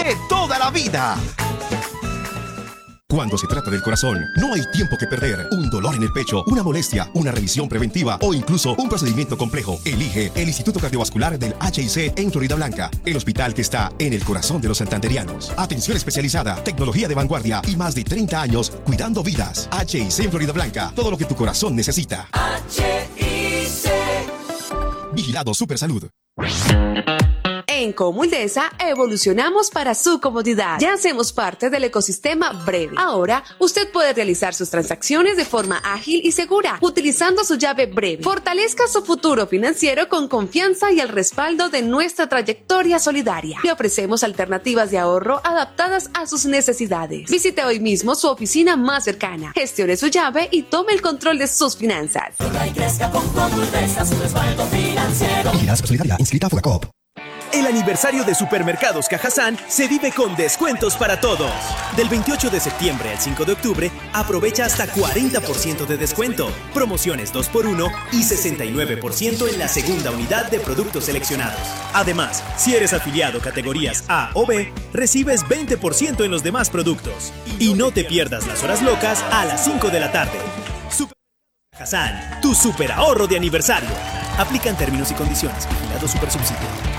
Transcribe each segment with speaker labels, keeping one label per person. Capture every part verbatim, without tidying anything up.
Speaker 1: de toda la vida.
Speaker 2: Cuando se trata del corazón, no hay tiempo que perder. Un dolor en el pecho, una molestia, una revisión preventiva o incluso un procedimiento complejo. Elige el Instituto Cardiovascular del H I C en Florida Blanca, el hospital que está en el corazón de los santanderianos. Atención especializada, tecnología de vanguardia y más de treinta años cuidando vidas. H I C en Florida Blanca, todo lo que tu corazón necesita.
Speaker 3: H I C.
Speaker 2: Vigilado Supersalud.
Speaker 4: En Comuldesa evolucionamos para su comodidad. Ya hacemos parte del ecosistema Breve. Ahora, usted puede realizar sus transacciones de forma ágil y segura, utilizando su llave Breve. Fortalezca su futuro financiero con confianza y el respaldo de nuestra trayectoria solidaria. Le ofrecemos alternativas de ahorro adaptadas a sus necesidades. Visite hoy mismo su oficina más cercana, gestione su llave y tome el control de sus finanzas.
Speaker 3: Y crezca con Comuldesa, su respaldo financiero.
Speaker 2: Vigilanza Solidaria, inscrita a Focacop.
Speaker 5: El aniversario de Supermercados Cajazán se vive con descuentos para todos. Del veintiocho de septiembre al cinco de octubre, aprovecha hasta cuarenta por ciento de descuento, promociones dos por uno y sesenta y nueve por ciento en la segunda unidad de productos seleccionados. Además, si eres afiliado categorías A o B, recibes veinte por ciento en los demás productos. Y no te pierdas las horas locas a las cinco de la tarde. Supermercados Cajazán, tu super ahorro de aniversario. Aplican términos y condiciones. Vigilado Supersubsidio.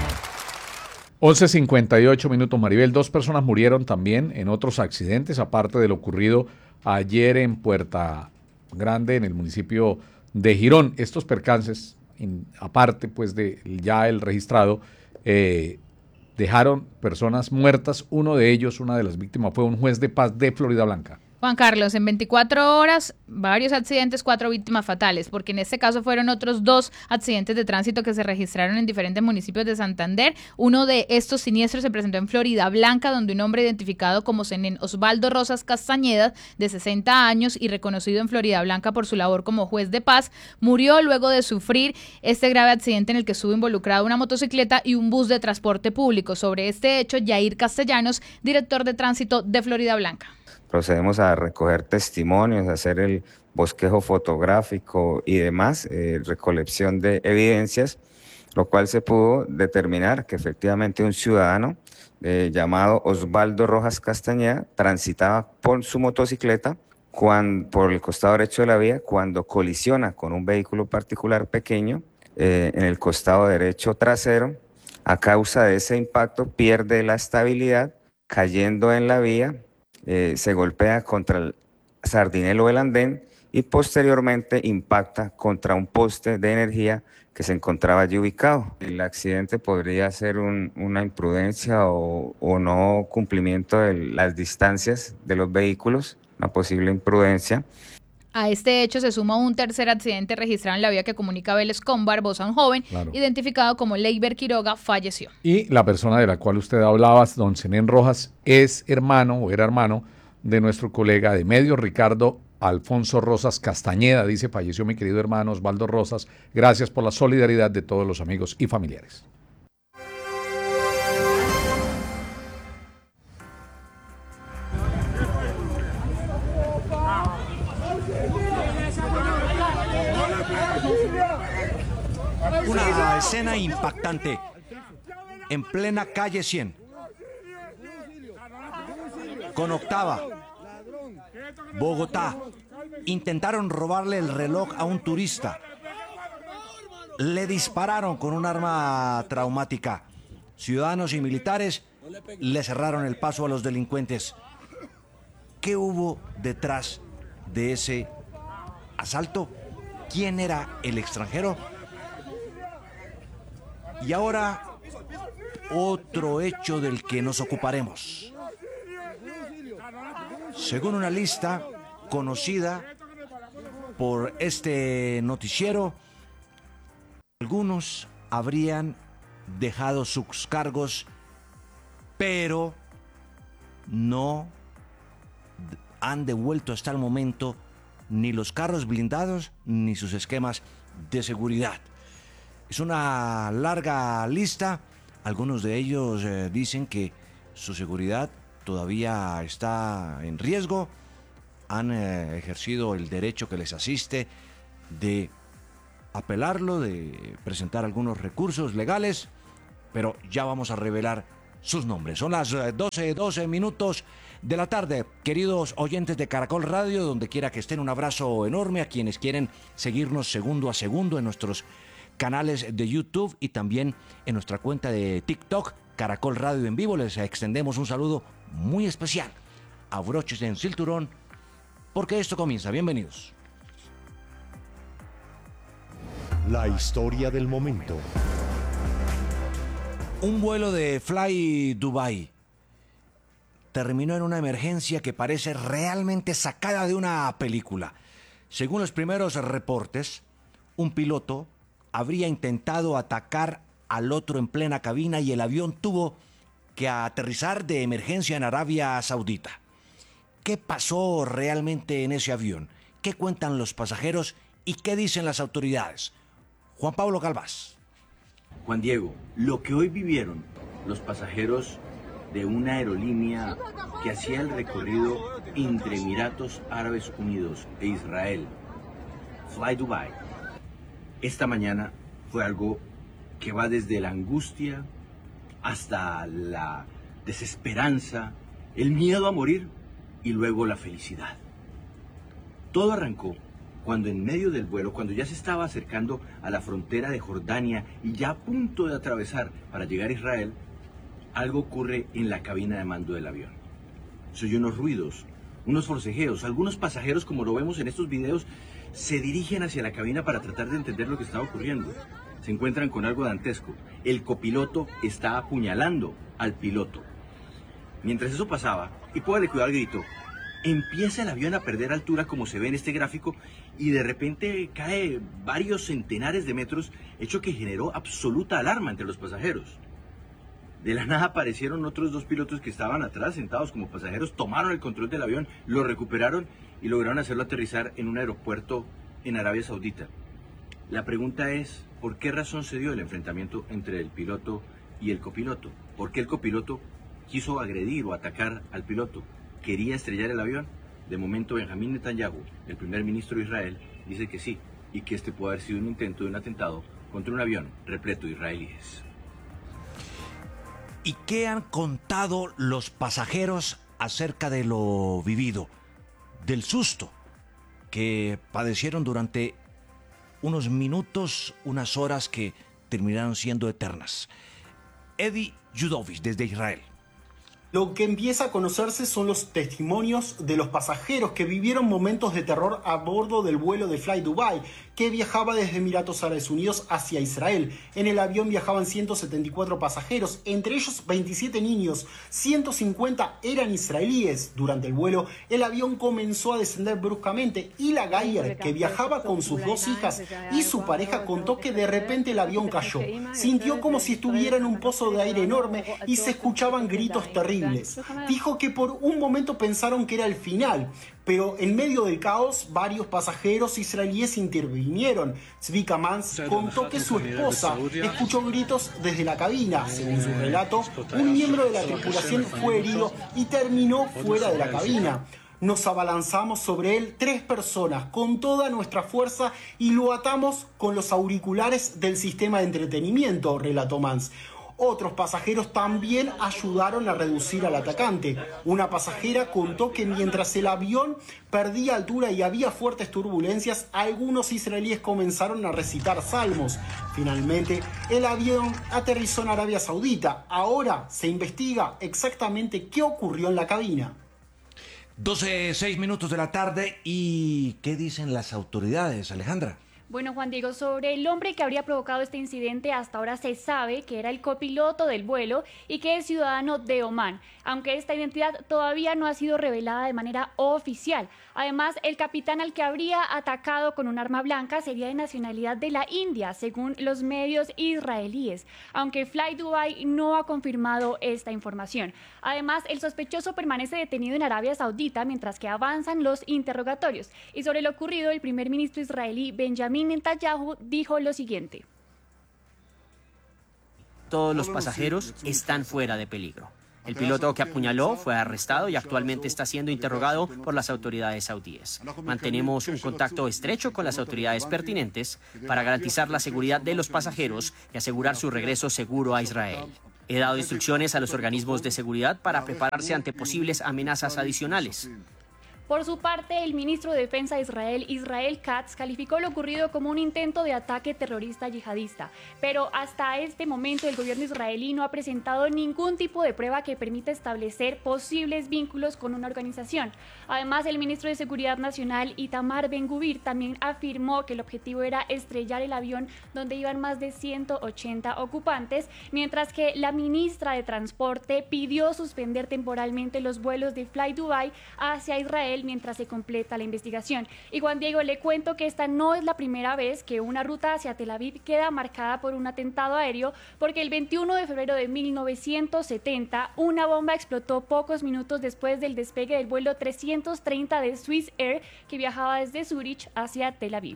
Speaker 6: once cincuenta y ocho minutos, Maribel. Dos personas murieron también en otros accidentes, aparte de lo ocurrido ayer en Puerta Grande, en el municipio de Girón. Estos percances, in, aparte pues de ya el registrado, eh, dejaron personas muertas. Uno de ellos, una de las víctimas, fue un juez de paz de Florida Blanca.
Speaker 7: Juan Carlos, en veinticuatro horas, varios accidentes, cuatro víctimas fatales, porque en este caso fueron otros dos accidentes de tránsito que se registraron en diferentes municipios de Santander. Uno de estos siniestros se presentó en Florida Blanca, donde un hombre identificado como Zenén Osvaldo Rosas Castañeda, de sesenta años y reconocido en Florida Blanca por su labor como juez de paz, murió luego de sufrir este grave accidente en el que estuvo involucrada una motocicleta y un bus de transporte público. Sobre este hecho, Yair Castellanos, director de tránsito de Florida Blanca.
Speaker 8: Procedemos a recoger testimonios, a hacer el bosquejo fotográfico y demás, eh, recolección de evidencias, lo cual se pudo determinar que efectivamente un ciudadano eh, llamado Osvaldo Rojas Castañeda transitaba por su motocicleta cuando, por el costado derecho de la vía cuando colisiona con un vehículo particular pequeño eh, en el costado derecho trasero. A causa de ese impacto pierde la estabilidad, cayendo en la vía. Eh, se golpea contra el sardinelo del andén y posteriormente impacta contra un poste de energía que se encontraba allí ubicado. El accidente podría ser un, una imprudencia o, o no cumplimiento de las distancias de los vehículos, una posible imprudencia.
Speaker 7: A este hecho se suma un tercer accidente registrado en la vía que comunica Vélez con Barbosa. Un joven, claro, identificado como Leiber Quiroga, falleció.
Speaker 6: Y la persona de la cual usted hablaba, don Zenén Rojas, es hermano o era hermano de nuestro colega de medios, Ricardo Alfonso Rosas Castañeda. Dice, falleció mi querido hermano Osvaldo Rosas. Gracias por la solidaridad de todos los amigos y familiares.
Speaker 9: Una escena impactante en plena calle cien. Con Octava, Bogotá, intentaron robarle el reloj a un turista. Le dispararon con un arma traumática. Ciudadanos y militares le cerraron el paso a los delincuentes. ¿Qué hubo detrás de ese asalto? ¿Quién era el extranjero? Y ahora, otro hecho del que nos ocuparemos. Según una lista conocida por este noticiero, algunos habrían dejado sus cargos, pero no han devuelto hasta el momento ni los carros blindados ni sus esquemas de seguridad. Es una larga lista. Algunos de ellos eh, dicen que su seguridad todavía está en riesgo. Han eh, ejercido el derecho que les asiste de apelarlo, de presentar algunos recursos legales, pero ya vamos a revelar sus nombres. Son las doce, doce minutos de la tarde. Queridos oyentes de Caracol Radio, donde quiera que estén, un abrazo enorme a quienes quieren seguirnos segundo a segundo en nuestros canales de YouTube y también en nuestra cuenta de TikTok, Caracol Radio en vivo. Les extendemos un saludo muy especial. Abróchense en cinturón, porque esto comienza. Bienvenidos.
Speaker 1: La historia del momento.
Speaker 9: Un vuelo de Fly Dubai terminó en una emergencia que parece realmente sacada de una película. Según los primeros reportes, un piloto habría intentado atacar al otro en plena cabina y el avión tuvo que aterrizar de emergencia en Arabia Saudita. ¿Qué pasó realmente en ese avión? ¿Qué cuentan los pasajeros y qué dicen las autoridades? Juan Pablo Galvás.
Speaker 10: Juan Diego, lo que hoy vivieron los pasajeros de una aerolínea que hacía el recorrido entre Emiratos Árabes Unidos e Israel, Fly Dubai, esta mañana fue algo que va desde la angustia hasta la desesperanza, el miedo a morir y luego la felicidad. Todo arrancó cuando en medio del vuelo, cuando ya se estaba acercando a la frontera de Jordania y ya a punto de atravesar para llegar a Israel, algo ocurre en la cabina de mando del avión. Se oyen unos ruidos, unos forcejeos. Algunos pasajeros, como lo vemos en estos videos, se dirigen hacia la cabina para tratar de entender lo que estaba ocurriendo. Se encuentran con algo dantesco. El copiloto está apuñalando al piloto. Mientras eso pasaba, y póngale cuidado al grito, empieza el avión a perder altura, como se ve en este gráfico, y de repente cae varios centenares de metros, hecho que generó absoluta alarma entre los pasajeros. De la nada aparecieron otros dos pilotos que estaban atrás, sentados como pasajeros, tomaron el control del avión, lo recuperaron y lograron hacerlo aterrizar en un aeropuerto en Arabia Saudita. La pregunta es, ¿por qué razón se dio el enfrentamiento entre el piloto y el copiloto? ¿Por qué el copiloto quiso agredir o atacar al piloto? ¿Quería estrellar el avión? De momento, Benjamín Netanyahu, el primer ministro de Israel, dice que sí, y que este puede haber sido un intento de un atentado contra un avión repleto de israelíes.
Speaker 9: ¿Y qué han contado los pasajeros acerca de lo vivido, del susto que padecieron durante unos minutos, unas horas que terminaron siendo eternas? Eddie Judovich, desde Israel.
Speaker 11: Lo que empieza a conocerse son los testimonios de los pasajeros que vivieron momentos de terror a bordo del vuelo de Fly Dubai, que viajaba desde Emiratos Árabes Unidos hacia Israel. En el avión viajaban ciento setenta y cuatro pasajeros, entre ellos veintisiete niños, ciento cincuenta eran israelíes. Durante el vuelo, el avión comenzó a descender bruscamente y la Gayer, que viajaba con sus dos hijas y su pareja, contó que de repente el avión cayó. Sintió como si estuviera en un pozo de aire enorme y se escuchaban gritos terribles. Dijo que por un momento pensaron que era el final, pero en medio del caos varios pasajeros israelíes intervinieron. Zvika Mans contó que su esposa escuchó gritos desde la cabina. Según su relato, un miembro de la tripulación fue herido y terminó fuera de la cabina. Nos abalanzamos sobre él tres personas con toda nuestra fuerza y lo atamos con los auriculares del sistema de entretenimiento, relató Mans. Otros pasajeros también ayudaron a reducir al atacante. Una pasajera contó que mientras el avión perdía altura y había fuertes turbulencias, algunos israelíes comenzaron a recitar salmos. Finalmente, el avión aterrizó en Arabia Saudita. Ahora se investiga exactamente qué ocurrió en la cabina.
Speaker 9: doce, seis minutos de la tarde. ¿Y qué dicen las autoridades, Alejandra?
Speaker 12: Bueno, Juan Diego, sobre el hombre que habría provocado este incidente, hasta ahora se sabe que era el copiloto del vuelo y que es ciudadano de Omán, aunque esta identidad todavía no ha sido revelada de manera oficial. Además, el capitán al que habría atacado con un arma blanca sería de nacionalidad de la India, según los medios israelíes, aunque Fly Dubai no ha confirmado esta información. Además, el sospechoso permanece detenido en Arabia Saudita mientras que avanzan los interrogatorios. Y sobre lo ocurrido, el primer ministro israelí Benjamín Netanyahu dijo lo siguiente:
Speaker 13: todos los pasajeros están fuera de peligro. El piloto que apuñaló fue arrestado y actualmente está siendo interrogado por las autoridades saudíes. Mantenemos un contacto estrecho con las autoridades pertinentes para garantizar la seguridad de los pasajeros y asegurar su regreso seguro a Israel. He dado instrucciones a los organismos de seguridad para prepararse ante posibles amenazas adicionales.
Speaker 12: Por su parte, el ministro de Defensa de Israel, Israel Katz, calificó lo ocurrido como un intento de ataque terrorista yihadista. Pero hasta este momento el gobierno israelí no ha presentado ningún tipo de prueba que permita establecer posibles vínculos con una organización. Además, el ministro de Seguridad Nacional, Itamar Ben-Gvir, también afirmó que el objetivo era estrellar el avión donde iban más de ciento ochenta ocupantes, mientras que la ministra de Transporte pidió suspender temporalmente los vuelos de Fly Dubai hacia Israel mientras se completa la investigación. Y Juan Diego, le cuento que esta no es la primera vez que una ruta hacia Tel Aviv queda marcada por un atentado aéreo, porque el veintiuno de febrero de mil novecientos setenta una bomba explotó pocos minutos después del despegue del vuelo trescientos treinta de Swiss Air que viajaba desde Zurich hacia Tel Aviv.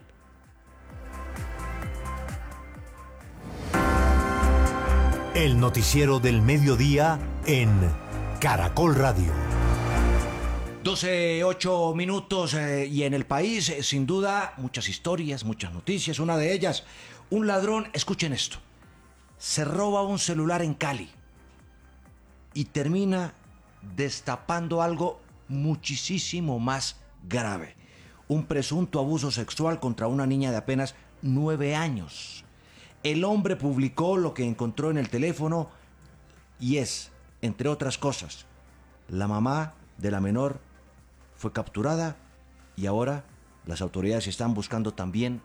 Speaker 1: El noticiero del mediodía en Caracol Radio.
Speaker 9: doce, ocho minutos eh, y en el país, eh, sin duda, muchas historias, muchas noticias. Una de ellas, un ladrón, escuchen esto, se roba un celular en Cali y termina destapando algo muchísimo más grave. Un presunto abuso sexual contra una niña de apenas nueve años. El hombre publicó lo que encontró en el teléfono y es, entre otras cosas, la mamá de la menor fue capturada y ahora las autoridades están buscando también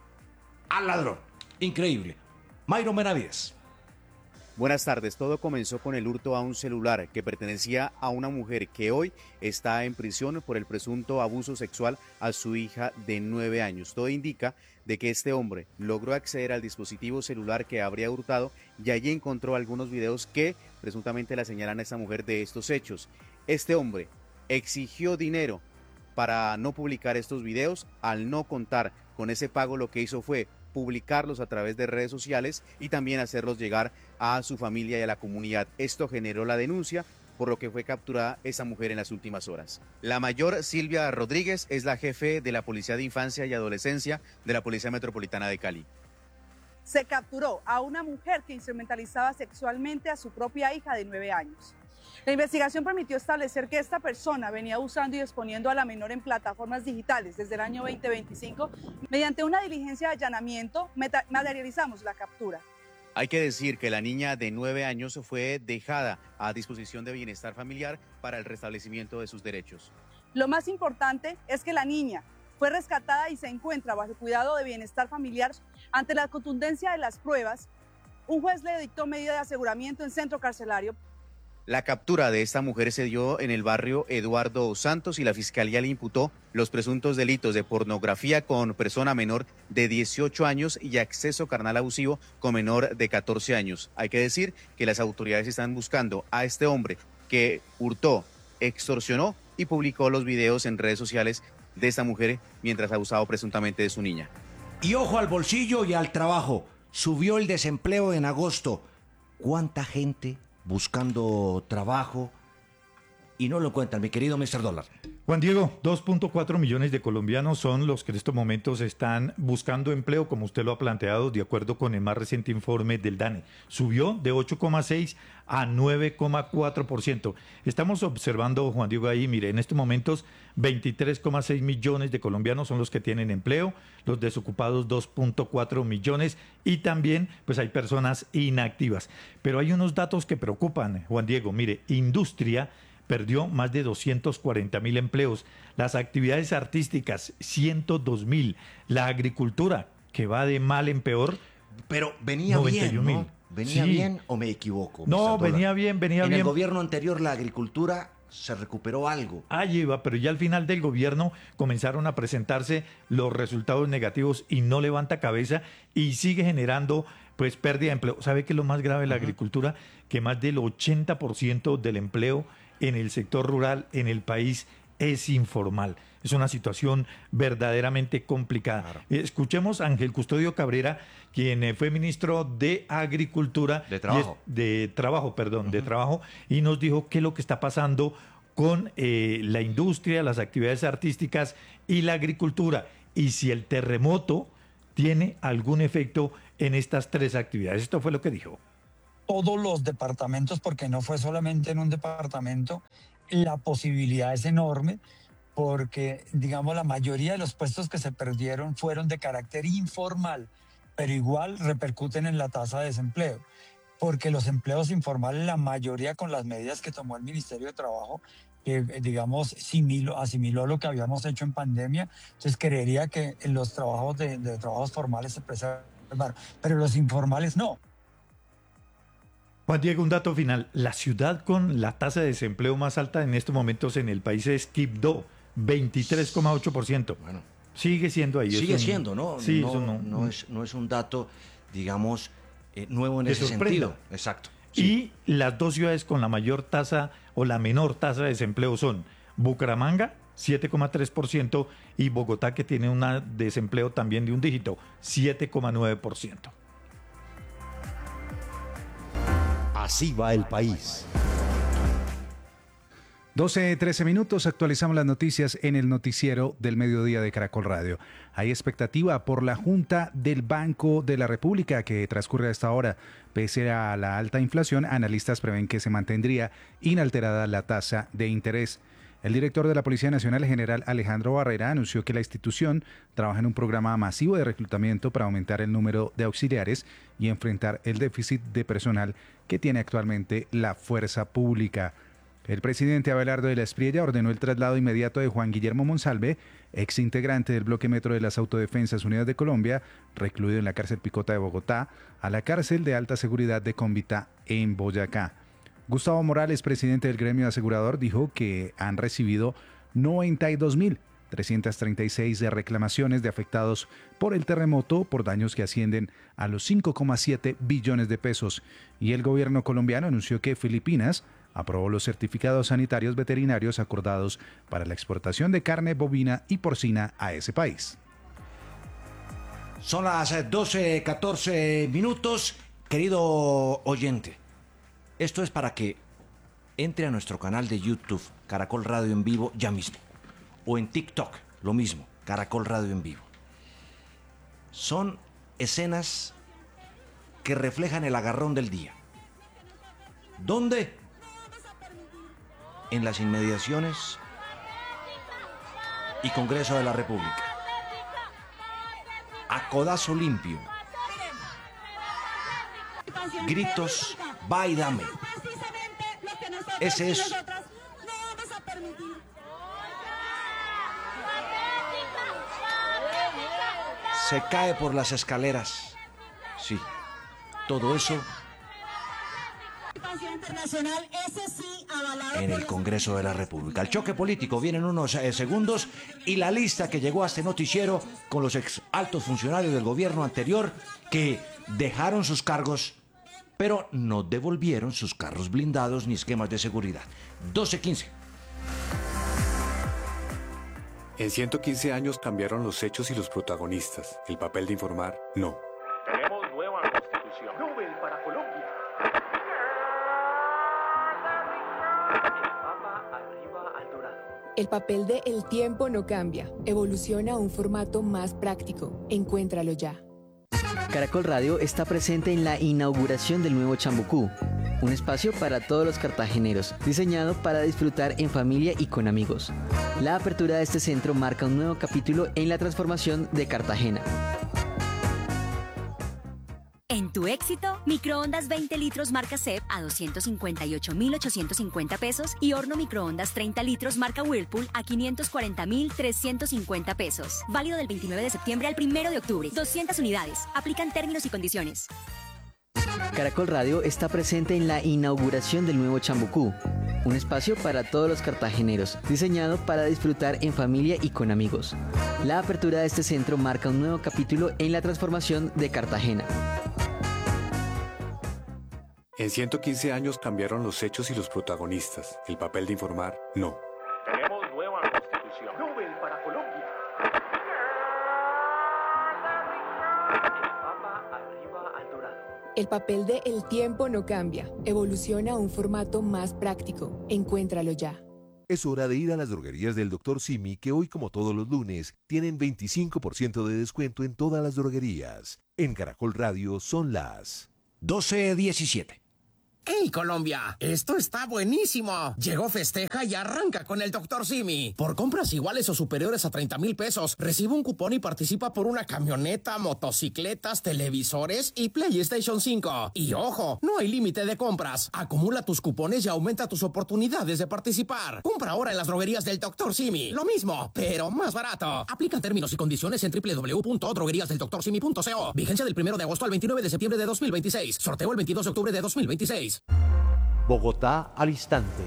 Speaker 9: al ladrón. Increíble. Mayron Benavides.
Speaker 14: Buenas tardes. Todo comenzó con el hurto a un celular que pertenecía a una mujer que hoy está en prisión por el presunto abuso sexual a su hija de nueve años. Todo indica de que este hombre logró acceder al dispositivo celular que habría hurtado y allí encontró algunos videos que presuntamente la señalan a esta mujer de estos hechos. Este hombre exigió dinero para no publicar estos videos. Al no contar con ese pago, lo que hizo fue publicarlos a través de redes sociales y también hacerlos llegar a su familia y a la comunidad. Esto generó la denuncia, por lo que fue capturada esa mujer en las últimas horas. La mayor, Silvia Rodríguez, es la jefe de la Policía de Infancia y Adolescencia de la Policía Metropolitana de Cali.
Speaker 15: Se capturó a una mujer que instrumentalizaba sexualmente a su propia hija de nueve años. La investigación permitió establecer que esta persona venía usando y exponiendo a la menor en plataformas digitales desde el año veinte veinticinco. Mediante una diligencia de allanamiento, materializamos la captura.
Speaker 14: Hay que decir que la niña de nueve años fue dejada a disposición de Bienestar Familiar para el restablecimiento de sus derechos.
Speaker 15: Lo más importante es que la niña fue rescatada y se encuentra bajo el cuidado de Bienestar Familiar. Ante la contundencia de las pruebas, un juez le dictó medida de aseguramiento en centro carcelario.
Speaker 14: La captura de esta mujer se dio en el barrio Eduardo Santos y la Fiscalía le imputó los presuntos delitos de pornografía con persona menor de dieciocho años y acceso carnal abusivo con menor de catorce años. Hay que decir que las autoridades están buscando a este hombre que hurtó, extorsionó y publicó los videos en redes sociales de esta mujer mientras abusaba presuntamente de su niña.
Speaker 9: Y ojo al bolsillo y al trabajo. Subió el desempleo en agosto. ¿Cuánta gente buscando trabajo y no lo encuentran, mi querido mister Dólar?
Speaker 16: Juan Diego, dos punto cuatro millones de colombianos son los que en estos momentos están buscando empleo, como usted lo ha planteado, de acuerdo con el más reciente informe del DANE. Subió de ocho coma seis a nueve coma cuatro por ciento. Estamos observando, Juan Diego, ahí, mire, en estos momentos veintitrés coma seis millones de colombianos son los que tienen empleo, los desocupados dos punto cuatro millones y también pues hay personas inactivas. Pero hay unos datos que preocupan, Juan Diego. Mire, industria perdió más de doscientos cuarenta mil empleos, las actividades artísticas ciento dos mil, la agricultura que va de mal en peor.
Speaker 9: Pero venía bien, ¿no? ¿Venía
Speaker 16: sí.
Speaker 9: bien o me equivoco?
Speaker 16: No, venía bien, venía
Speaker 9: en
Speaker 16: bien.
Speaker 9: En el gobierno anterior la agricultura se recuperó algo.
Speaker 16: Allí iba, pero ya al final del gobierno comenzaron a presentarse los resultados negativos y no levanta cabeza y sigue generando pues pérdida de empleo. ¿Sabe qué es lo más grave de la uh-huh. agricultura? Que más del ochenta por ciento del empleo en el sector rural en el país es informal. Es una situación verdaderamente complicada. Claro. Escuchemos a Ángel Custodio Cabrera, quien fue ministro de Agricultura.
Speaker 9: De Trabajo.
Speaker 16: Y es, de Trabajo, perdón, uh-huh. de Trabajo, y nos dijo qué es lo que está pasando con eh, la industria, las actividades artísticas y la agricultura. Y si el terremoto tiene algún efecto en estas tres actividades. Esto fue lo que dijo.
Speaker 17: todos los departamentos, porque no fue solamente en un departamento, la posibilidad es enorme, porque, digamos, la mayoría de los puestos que se perdieron fueron de carácter informal, pero igual repercuten en la tasa de desempleo, porque los empleos informales, la mayoría con las medidas que tomó el Ministerio de Trabajo, que, digamos, asimiló, asimiló lo que habíamos hecho en pandemia, entonces creería que los trabajos de, de trabajos formales se preservaron, pero los informales no.
Speaker 16: Juan Diego, un dato final. La ciudad con la tasa de desempleo más alta en estos momentos en el país es Quibdó, veintitrés coma ocho por ciento.
Speaker 9: Bueno,
Speaker 16: sigue siendo ahí.
Speaker 9: Sigue
Speaker 16: un,
Speaker 9: siendo, ¿no?
Speaker 16: Sí,
Speaker 9: no,
Speaker 16: eso no,
Speaker 9: no, es, no es un dato, digamos, eh, nuevo en ese
Speaker 16: sorprenda.
Speaker 9: sentido. Exacto. Sí.
Speaker 16: Y las dos ciudades con la mayor tasa o la menor tasa de desempleo son Bucaramanga, siete coma tres por ciento, y Bogotá, que tiene un desempleo también de un dígito, siete coma nueve por ciento.
Speaker 1: Así va el país.
Speaker 18: doce, trece minutos, actualizamos las noticias en el noticiero del mediodía de Caracol Radio. Hay expectativa por la Junta del Banco de la República que transcurre a esta hora. Pese a la alta inflación, analistas prevén que se mantendría inalterada la tasa de interés. El director de la Policía Nacional, general Alejandro Barrera, anunció que la institución trabaja en un programa masivo de reclutamiento para aumentar el número de auxiliares y enfrentar el déficit de personal que tiene actualmente la fuerza pública. El presidente Abelardo de la Espriella ordenó el traslado inmediato de Juan Guillermo Monsalve, ex integrante del bloque metro de las Autodefensas Unidas de Colombia, recluido en la cárcel Picota de Bogotá, a la cárcel de alta seguridad de Cómbita en Boyacá. Gustavo Morales, presidente del gremio asegurador, dijo que han recibido noventa y dos mil trescientas treinta y seis reclamaciones de afectados por el terremoto por daños que ascienden a los cinco coma siete billones de pesos. Y el gobierno colombiano anunció que Filipinas aprobó los certificados sanitarios veterinarios acordados para la exportación de carne bovina y porcina a ese país.
Speaker 9: Son las doce, catorce minutos, querido oyente. Esto es para que entre a nuestro canal de YouTube, Caracol Radio en Vivo, ya mismo. O en TikTok, lo mismo, Caracol Radio en Vivo. Son escenas que reflejan el agarrón del día. ¿Dónde? En las inmediaciones y Congreso de la República. A codazo limpio. Gritos, va y dame. Ese es. Se cae por las escaleras. Sí, todo eso en el Congreso de la República. El choque político viene en unos eh, segundos y la lista que llegó a este noticiero con los ex altos funcionarios del gobierno anterior que dejaron sus cargos, pero no devolvieron sus carros blindados ni esquemas de seguridad. doce quince.
Speaker 19: En ciento quince años cambiaron los hechos y los protagonistas. El papel de informar, no.
Speaker 20: Tenemos nueva constitución. Nobel para Colombia.
Speaker 21: El papel de El Tiempo no cambia. Evoluciona a un formato más práctico. Encuéntralo ya.
Speaker 22: Caracol Radio está presente en la inauguración del nuevo Chambucú, un espacio para todos los cartageneros, diseñado para disfrutar en familia y con amigos. La apertura de este centro marca un nuevo capítulo en la transformación de Cartagena.
Speaker 23: En tu éxito, microondas veinte litros marca C E P a doscientos cincuenta y ocho mil ochocientos cincuenta pesos y horno microondas treinta litros marca Whirlpool a quinientos cuarenta mil trescientos cincuenta pesos. Válido del veintinueve de septiembre al primero de octubre. doscientas unidades. Aplican términos y condiciones.
Speaker 22: Caracol Radio está presente en la inauguración del nuevo Chambucú, un espacio para todos los cartageneros, diseñado para disfrutar en familia y con amigos. La apertura de este centro marca un nuevo capítulo en la transformación de Cartagena.
Speaker 19: En ciento quince años cambiaron los hechos y los protagonistas. El papel de informar, no.
Speaker 20: Tenemos nueva constitución. Nobel para Colombia.
Speaker 21: El papel de El Tiempo no cambia. Evoluciona a un formato más práctico. Encuéntralo ya.
Speaker 24: Es hora de ir a las droguerías del doctor Simi, que hoy, como todos los lunes, tienen veinticinco por ciento de descuento en todas las droguerías. En Caracol Radio son las
Speaker 9: doce diecisiete.
Speaker 2: ¡Hey, Colombia! ¡Esto está buenísimo! Llegó Festeja y arranca con el doctor Simi. Por compras iguales o superiores a treinta mil pesos, recibe un cupón y participa por una camioneta, motocicletas, televisores y PlayStation cinco. Y ojo, no hay límite de compras. Acumula tus cupones y aumenta tus oportunidades de participar. Compra ahora en las droguerías del doctor Simi. Lo mismo, pero más barato. Aplican términos y condiciones en doble u doble u doble u punto droguerías del doctor simi punto co. Vigencia del primero de agosto al veintinueve de septiembre de dos mil veintiséis. Sorteo el veintidós de octubre de dos mil veintiséis.
Speaker 1: Bogotá al instante.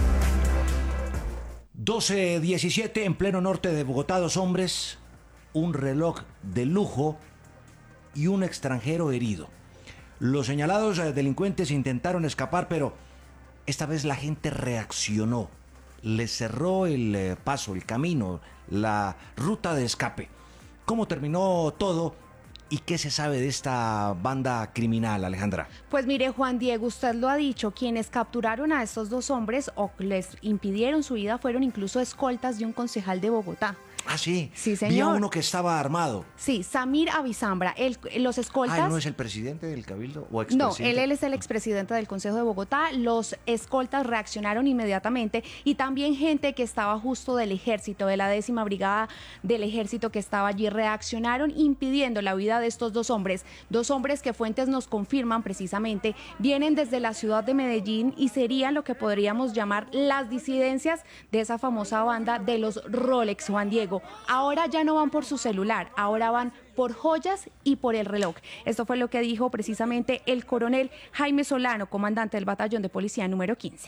Speaker 9: doce diecisiete en pleno norte de Bogotá, dos hombres, un reloj de lujo y un extranjero herido. Los señalados delincuentes intentaron escapar, pero esta vez la gente reaccionó. Les cerró el paso, el camino, la ruta de escape. ¿Cómo terminó todo? ¿Y qué se sabe de esta banda criminal, Alejandra?
Speaker 3: Pues mire, Juan Diego, usted lo ha dicho, quienes capturaron a estos dos hombres o les impidieron su vida fueron incluso escoltas de un concejal de Bogotá.
Speaker 9: Ah, sí.
Speaker 3: Sí, señor.
Speaker 9: Vi a uno que estaba armado.
Speaker 3: Sí, Samir Avizambra. El, los escoltas...
Speaker 9: Ah, ¿no es el presidente del Cabildo o
Speaker 3: No,
Speaker 9: expresidente?
Speaker 3: él, él es el expresidente del Consejo de Bogotá. Los escoltas reaccionaron inmediatamente y también gente que estaba justo del ejército, de la décima brigada del ejército que estaba allí, reaccionaron impidiendo la huida de estos dos hombres. Dos hombres que fuentes nos confirman precisamente vienen desde la ciudad de Medellín y serían lo que podríamos llamar las disidencias de esa famosa banda de los Rolex, Juan Diego. Ahora ya no van por su celular, ahora van por joyas y por el reloj. Esto fue lo que dijo precisamente el coronel Jaime Solano, comandante del batallón de policía número quince.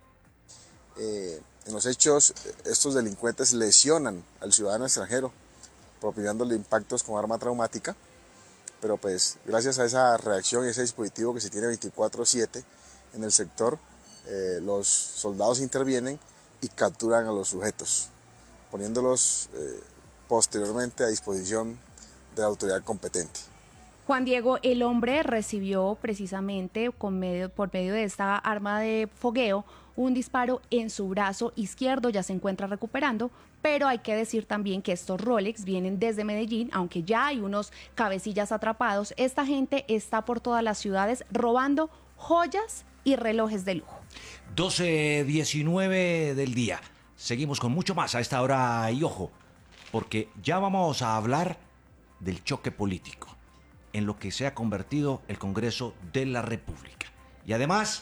Speaker 4: Eh, en los hechos, estos delincuentes lesionan al ciudadano extranjero, propiciándole impactos con arma traumática, pero pues gracias a esa reacción y ese dispositivo que se tiene veinticuatro siete en el sector, eh, los soldados intervienen y capturan a los sujetos, poniéndolos eh, posteriormente a disposición de la autoridad competente.
Speaker 3: Juan Diego, el hombre recibió precisamente con medio, por medio de esta arma de fogueo un disparo en su brazo izquierdo, ya se encuentra recuperando, pero hay que decir también que estos Rolex vienen desde Medellín, aunque ya hay unos cabecillas atrapados. Esta gente está por todas las ciudades robando joyas y relojes de lujo.
Speaker 9: doce diecinueve del día. Seguimos con mucho más a esta hora y ojo, porque ya vamos a hablar del choque político en lo que se ha convertido el Congreso de la República. Y además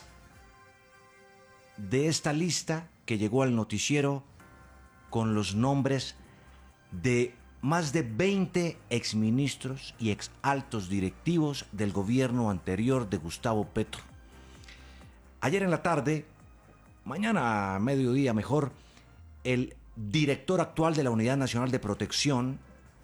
Speaker 9: de esta lista que llegó al noticiero con los nombres de más de veinte exministros y exaltos directivos del gobierno anterior de Gustavo Petro. Ayer en la tarde, mañana a mediodía mejor, el director actual de la Unidad Nacional de Protección,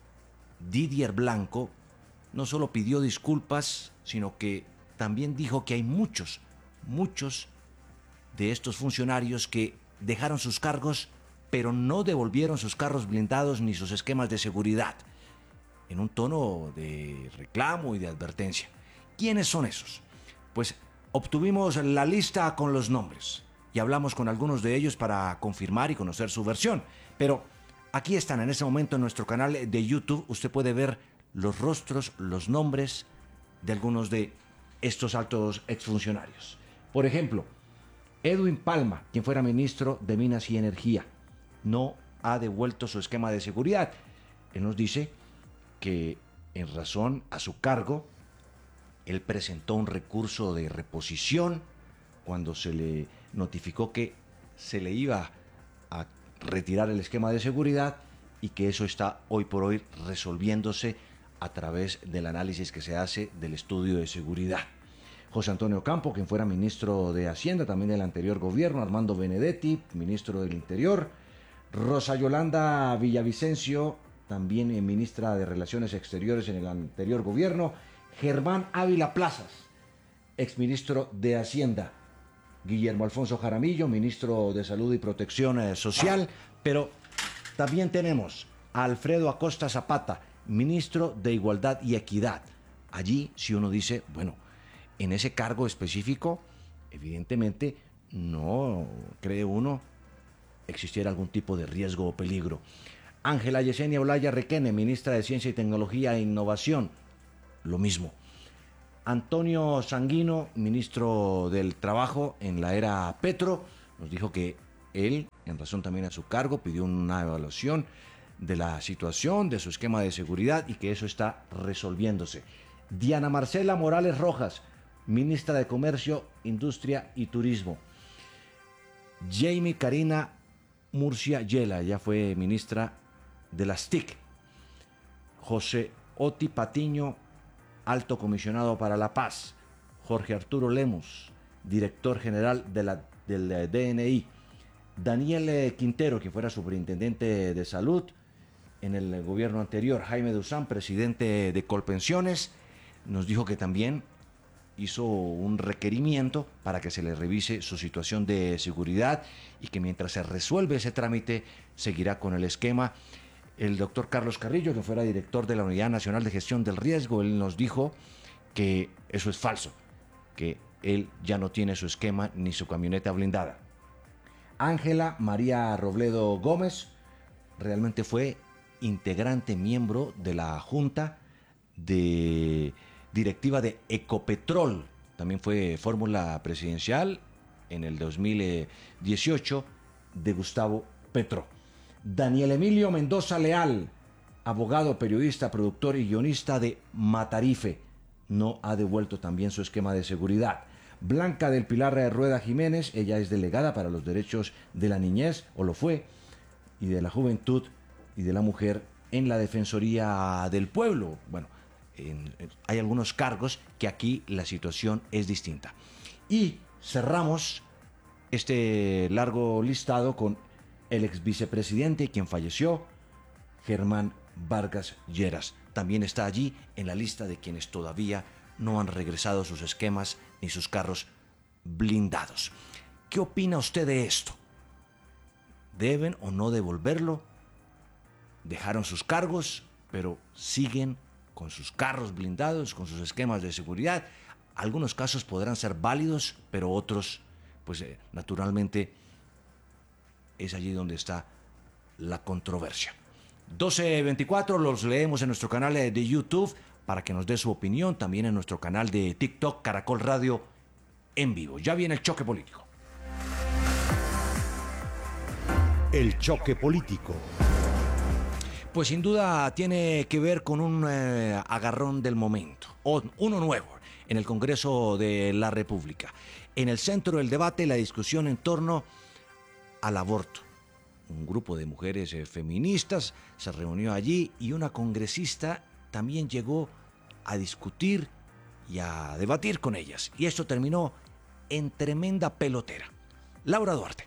Speaker 9: Didier Blanco, no solo pidió disculpas, sino que también dijo que hay muchos, muchos de estos funcionarios que dejaron sus cargos, pero no devolvieron sus carros blindados ni sus esquemas de seguridad, en un tono de reclamo y de advertencia. ¿Quiénes son esos? Pues obtuvimos la lista con los nombres y hablamos con algunos de ellos para confirmar y conocer su versión. Pero aquí están en este momento en nuestro canal de YouTube. Usted puede ver los rostros, los nombres de algunos de estos altos exfuncionarios. Por ejemplo, Edwin Palma, quien fuera ministro de Minas y Energía, no ha devuelto su esquema de seguridad. Él nos dice que en razón a su cargo, él presentó un recurso de reposición cuando se le notificó que se le iba a retirar el esquema de seguridad y que eso está hoy por hoy resolviéndose a través del análisis que se hace del estudio de seguridad. José Antonio Campo, quien fuera ministro de Hacienda también del anterior gobierno, Armando Benedetti, ministro del Interior, Rosa Yolanda Villavicencio, también ministra de Relaciones Exteriores en el anterior gobierno, Germán Ávila Plazas, exministro de Hacienda, Guillermo Alfonso Jaramillo, ministro de Salud y Protección Social, pero también tenemos a Alfredo Acosta Zapata, ministro de Igualdad y Equidad. Allí, si uno dice, bueno, en ese cargo específico, evidentemente, no cree uno existiera algún tipo de riesgo o peligro. Ángela Yesenia Olaya Requene, ministra de Ciencia y Tecnología e Innovación, lo mismo. Antonio Sanguino, ministro del Trabajo en la era Petro, nos dijo que él, en razón también a su cargo, pidió una evaluación de la situación, de su esquema de seguridad y que eso está resolviéndose. Diana Marcela Morales Rojas, ministra de Comercio, Industria y Turismo. Jamie Karina Murcia Yela, ya fue ministra de las T I C. José Oti Patiño, alto comisionado para la paz. Jorge Arturo Lemos, director general de la, del D N I. Daniel Quintero, que fuera superintendente de salud en el gobierno anterior. Jaime Duzán, presidente de Colpensiones, nos dijo que también hizo un requerimiento para que se le revise su situación de seguridad y que mientras se resuelve ese trámite seguirá con el esquema. El doctor Carlos Carrillo, que fuera director de la Unidad Nacional de Gestión del Riesgo, él nos dijo que eso es falso, que él ya no tiene su esquema ni su camioneta blindada. Ángela María Robledo Gómez realmente fue integrante, miembro de la Junta de Directiva de Ecopetrol. También fue fórmula presidencial en el dos mil dieciocho de Gustavo Petro. Daniel Emilio Mendoza Leal, abogado, periodista, productor y guionista de Matarife, no ha devuelto también su esquema de seguridad. Blanca del Pilar Rueda Jiménez, ella es delegada para los derechos de la niñez, o lo fue, y de la juventud y de la mujer en la Defensoría del Pueblo. Bueno, en, en, hay algunos cargos que aquí la situación es distinta. Y cerramos este largo listado con el ex vicepresidente, quien falleció, Germán Vargas Lleras. También está allí en la lista de quienes todavía no han regresado sus esquemas ni sus carros blindados. ¿Qué opina usted de esto? ¿Deben o no devolverlo? Dejaron sus cargos, pero siguen con sus carros blindados, con sus esquemas de seguridad. Algunos casos podrán ser válidos, pero otros, pues eh, naturalmente, es allí donde está la controversia. doce veinticuatro, los leemos en nuestro canal de YouTube para que nos dé su opinión, también en nuestro canal de TikTok, Caracol Radio en vivo. Ya viene el choque político.
Speaker 1: El choque político.
Speaker 9: Pues sin duda tiene que ver con un eh, agarrón del momento, o uno nuevo, en el Congreso de la República. En el centro del debate, la discusión en torno al aborto. Un grupo de mujeres eh, feministas se reunió allí y una congresista también llegó a discutir y a debatir con ellas. Y esto terminó en tremenda pelotera. Laura Duarte.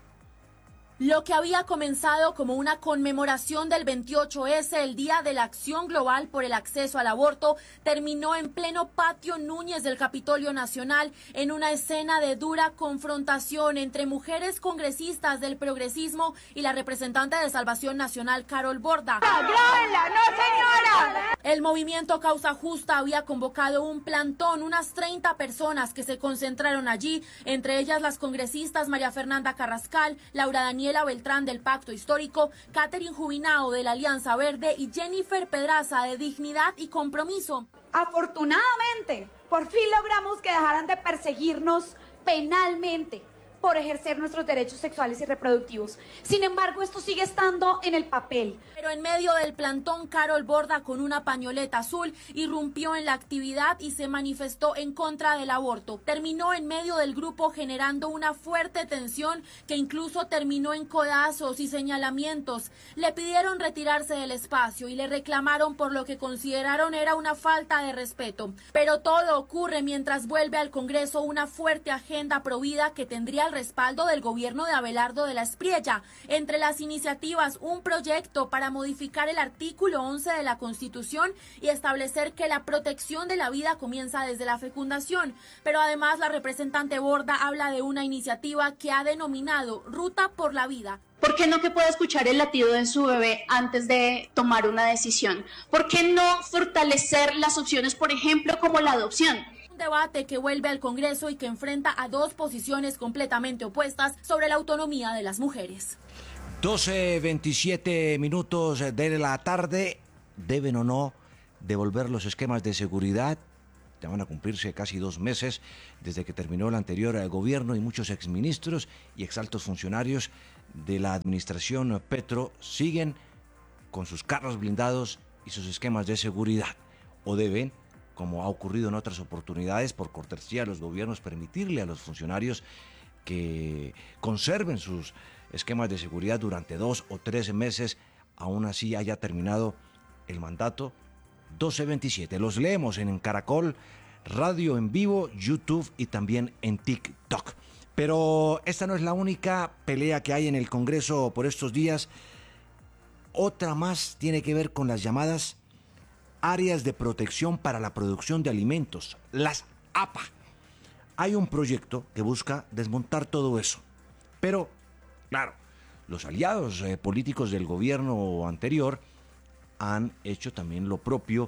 Speaker 5: Lo que había comenzado como una conmemoración del veintiocho ese, el Día de la Acción Global por el Acceso al Aborto, terminó en pleno patio Núñez del Capitolio Nacional en una escena de dura confrontación entre mujeres congresistas del progresismo y la representante de Salvación Nacional, Carol Borda.
Speaker 6: ¡Grábenla, no señora!
Speaker 5: El movimiento Causa Justa había convocado un plantón, unas treinta personas que se concentraron allí, entre ellas las congresistas María Fernanda Carrascal, Laura Daniela Beltrán del Pacto Histórico, Catherine Jubinao de la Alianza Verde y Jennifer Pedraza de Dignidad y Compromiso.
Speaker 6: Afortunadamente, por fin logramos que dejaran de perseguirnos penalmente por ejercer nuestros derechos sexuales y reproductivos. Sin embargo, esto sigue estando en el papel.
Speaker 5: Pero en medio del plantón, Carol Borda, con una pañoleta azul, irrumpió en la actividad y se manifestó en contra del aborto. Terminó en medio del grupo generando una fuerte tensión que incluso terminó en codazos y señalamientos. Le pidieron retirarse del espacio y le reclamaron por lo que consideraron era una falta de respeto. Pero todo ocurre mientras vuelve al Congreso una fuerte agenda provida que tendría el respaldo del gobierno de Abelardo de la Espriella. Entre las iniciativas, un proyecto para modificar el artículo once de la Constitución y establecer que la protección de la vida comienza desde la fecundación. Pero además la representante Borda habla de una iniciativa que ha denominado Ruta por la Vida.
Speaker 7: ¿Por qué no que pueda escuchar el latido de su bebé antes de tomar una decisión? ¿Por qué no fortalecer las opciones, por ejemplo, como la adopción?
Speaker 5: Un debate que vuelve al Congreso y que enfrenta a dos posiciones completamente opuestas sobre la autonomía de las mujeres.
Speaker 9: doce veintisiete minutos de la tarde. ¿Deben o no devolver los esquemas de seguridad? Ya van a cumplirse casi dos meses desde que terminó el anterior gobierno y muchos exministros y exaltos funcionarios de la administración Petro siguen con sus carros blindados y sus esquemas de seguridad. O deben, como ha ocurrido en otras oportunidades, por cortesía de los gobiernos, permitirle a los funcionarios que conserven sus esquemas de seguridad durante dos o tres meses, aún así haya terminado el mandato. doce veintisiete. Los leemos en Caracol Radio en vivo, YouTube y también en TikTok. Pero esta no es la única pelea que hay en el Congreso por estos días. Otra más tiene que ver con las llamadas áreas de protección para la producción de alimentos, las A P A. Hay un proyecto que busca desmontar todo eso. Pero, claro, los aliados eh, políticos del gobierno anterior han hecho también lo propio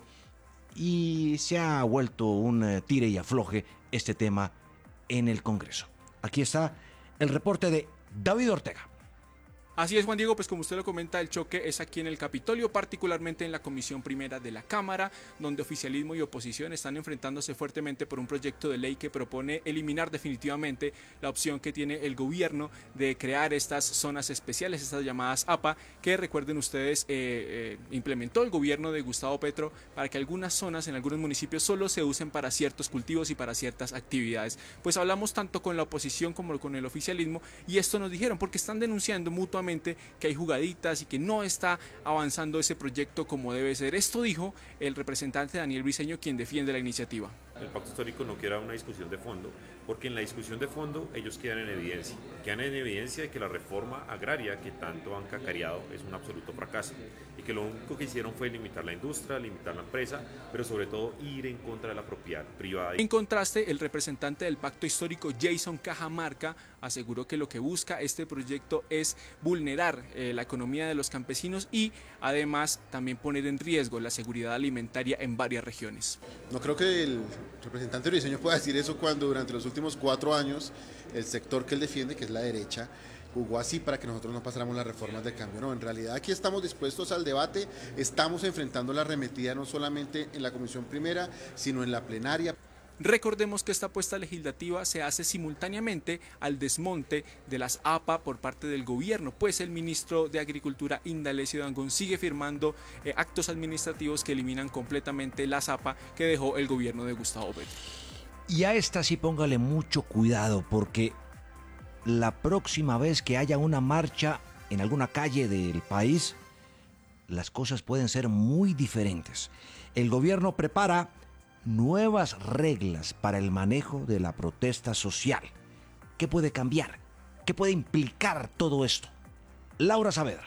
Speaker 9: y se ha vuelto un eh, tire y afloje este tema en el Congreso. Aquí está el reporte de David Ortega.
Speaker 8: Así es, Juan Diego, pues como usted lo comenta, el choque es aquí en el Capitolio, particularmente en la Comisión Primera de la Cámara, donde oficialismo y oposición están enfrentándose fuertemente por un proyecto de ley que propone eliminar definitivamente la opción que tiene el gobierno de crear estas zonas especiales, estas llamadas A P A, que recuerden ustedes eh, eh, implementó el gobierno de Gustavo Petro para que algunas zonas en algunos municipios solo se usen para ciertos cultivos y para ciertas actividades. Pues hablamos tanto con la oposición como con el oficialismo y esto nos dijeron porque están denunciando mutuamente que hay jugaditas y que no está avanzando ese proyecto como debe ser. Esto dijo el representante Daniel Briceño, quien defiende la iniciativa.
Speaker 10: El pacto histórico no quiere una discusión de fondo, porque en la discusión de fondo ellos quedan en evidencia, quedan en evidencia de que la reforma agraria que tanto han cacareado es un absoluto fracaso y que lo único que hicieron fue limitar la industria, limitar la empresa, pero sobre todo ir en contra de la propiedad privada.
Speaker 8: En contraste, el representante del pacto histórico, Jason Cajamarca, aseguró que lo que busca este proyecto es vulnerar eh, la economía de los campesinos y además también poner en riesgo la seguridad alimentaria en varias regiones.
Speaker 11: No creo que el representante Briceño pueda decir eso cuando durante los últimos cuatro años el sector que él defiende, que es la derecha, jugó así para que nosotros no pasáramos las reformas de cambio. No, en realidad aquí estamos dispuestos al debate, estamos enfrentando la arremetida no solamente en la Comisión Primera, sino en la plenaria.
Speaker 8: Recordemos que esta apuesta legislativa se hace simultáneamente al desmonte de las A P A por parte del gobierno, pues el ministro de Agricultura, Indalecio Dangond, sigue firmando eh, actos administrativos que eliminan completamente las A P A que dejó el gobierno de Gustavo Petro.
Speaker 9: Y a esta sí póngale mucho cuidado, porque la próxima vez que haya una marcha en alguna calle del país, las cosas pueden ser muy diferentes. El gobierno prepara nuevas reglas para el manejo de la protesta social. ¿Qué puede cambiar? ¿Qué puede implicar todo esto? Laura Saavedra.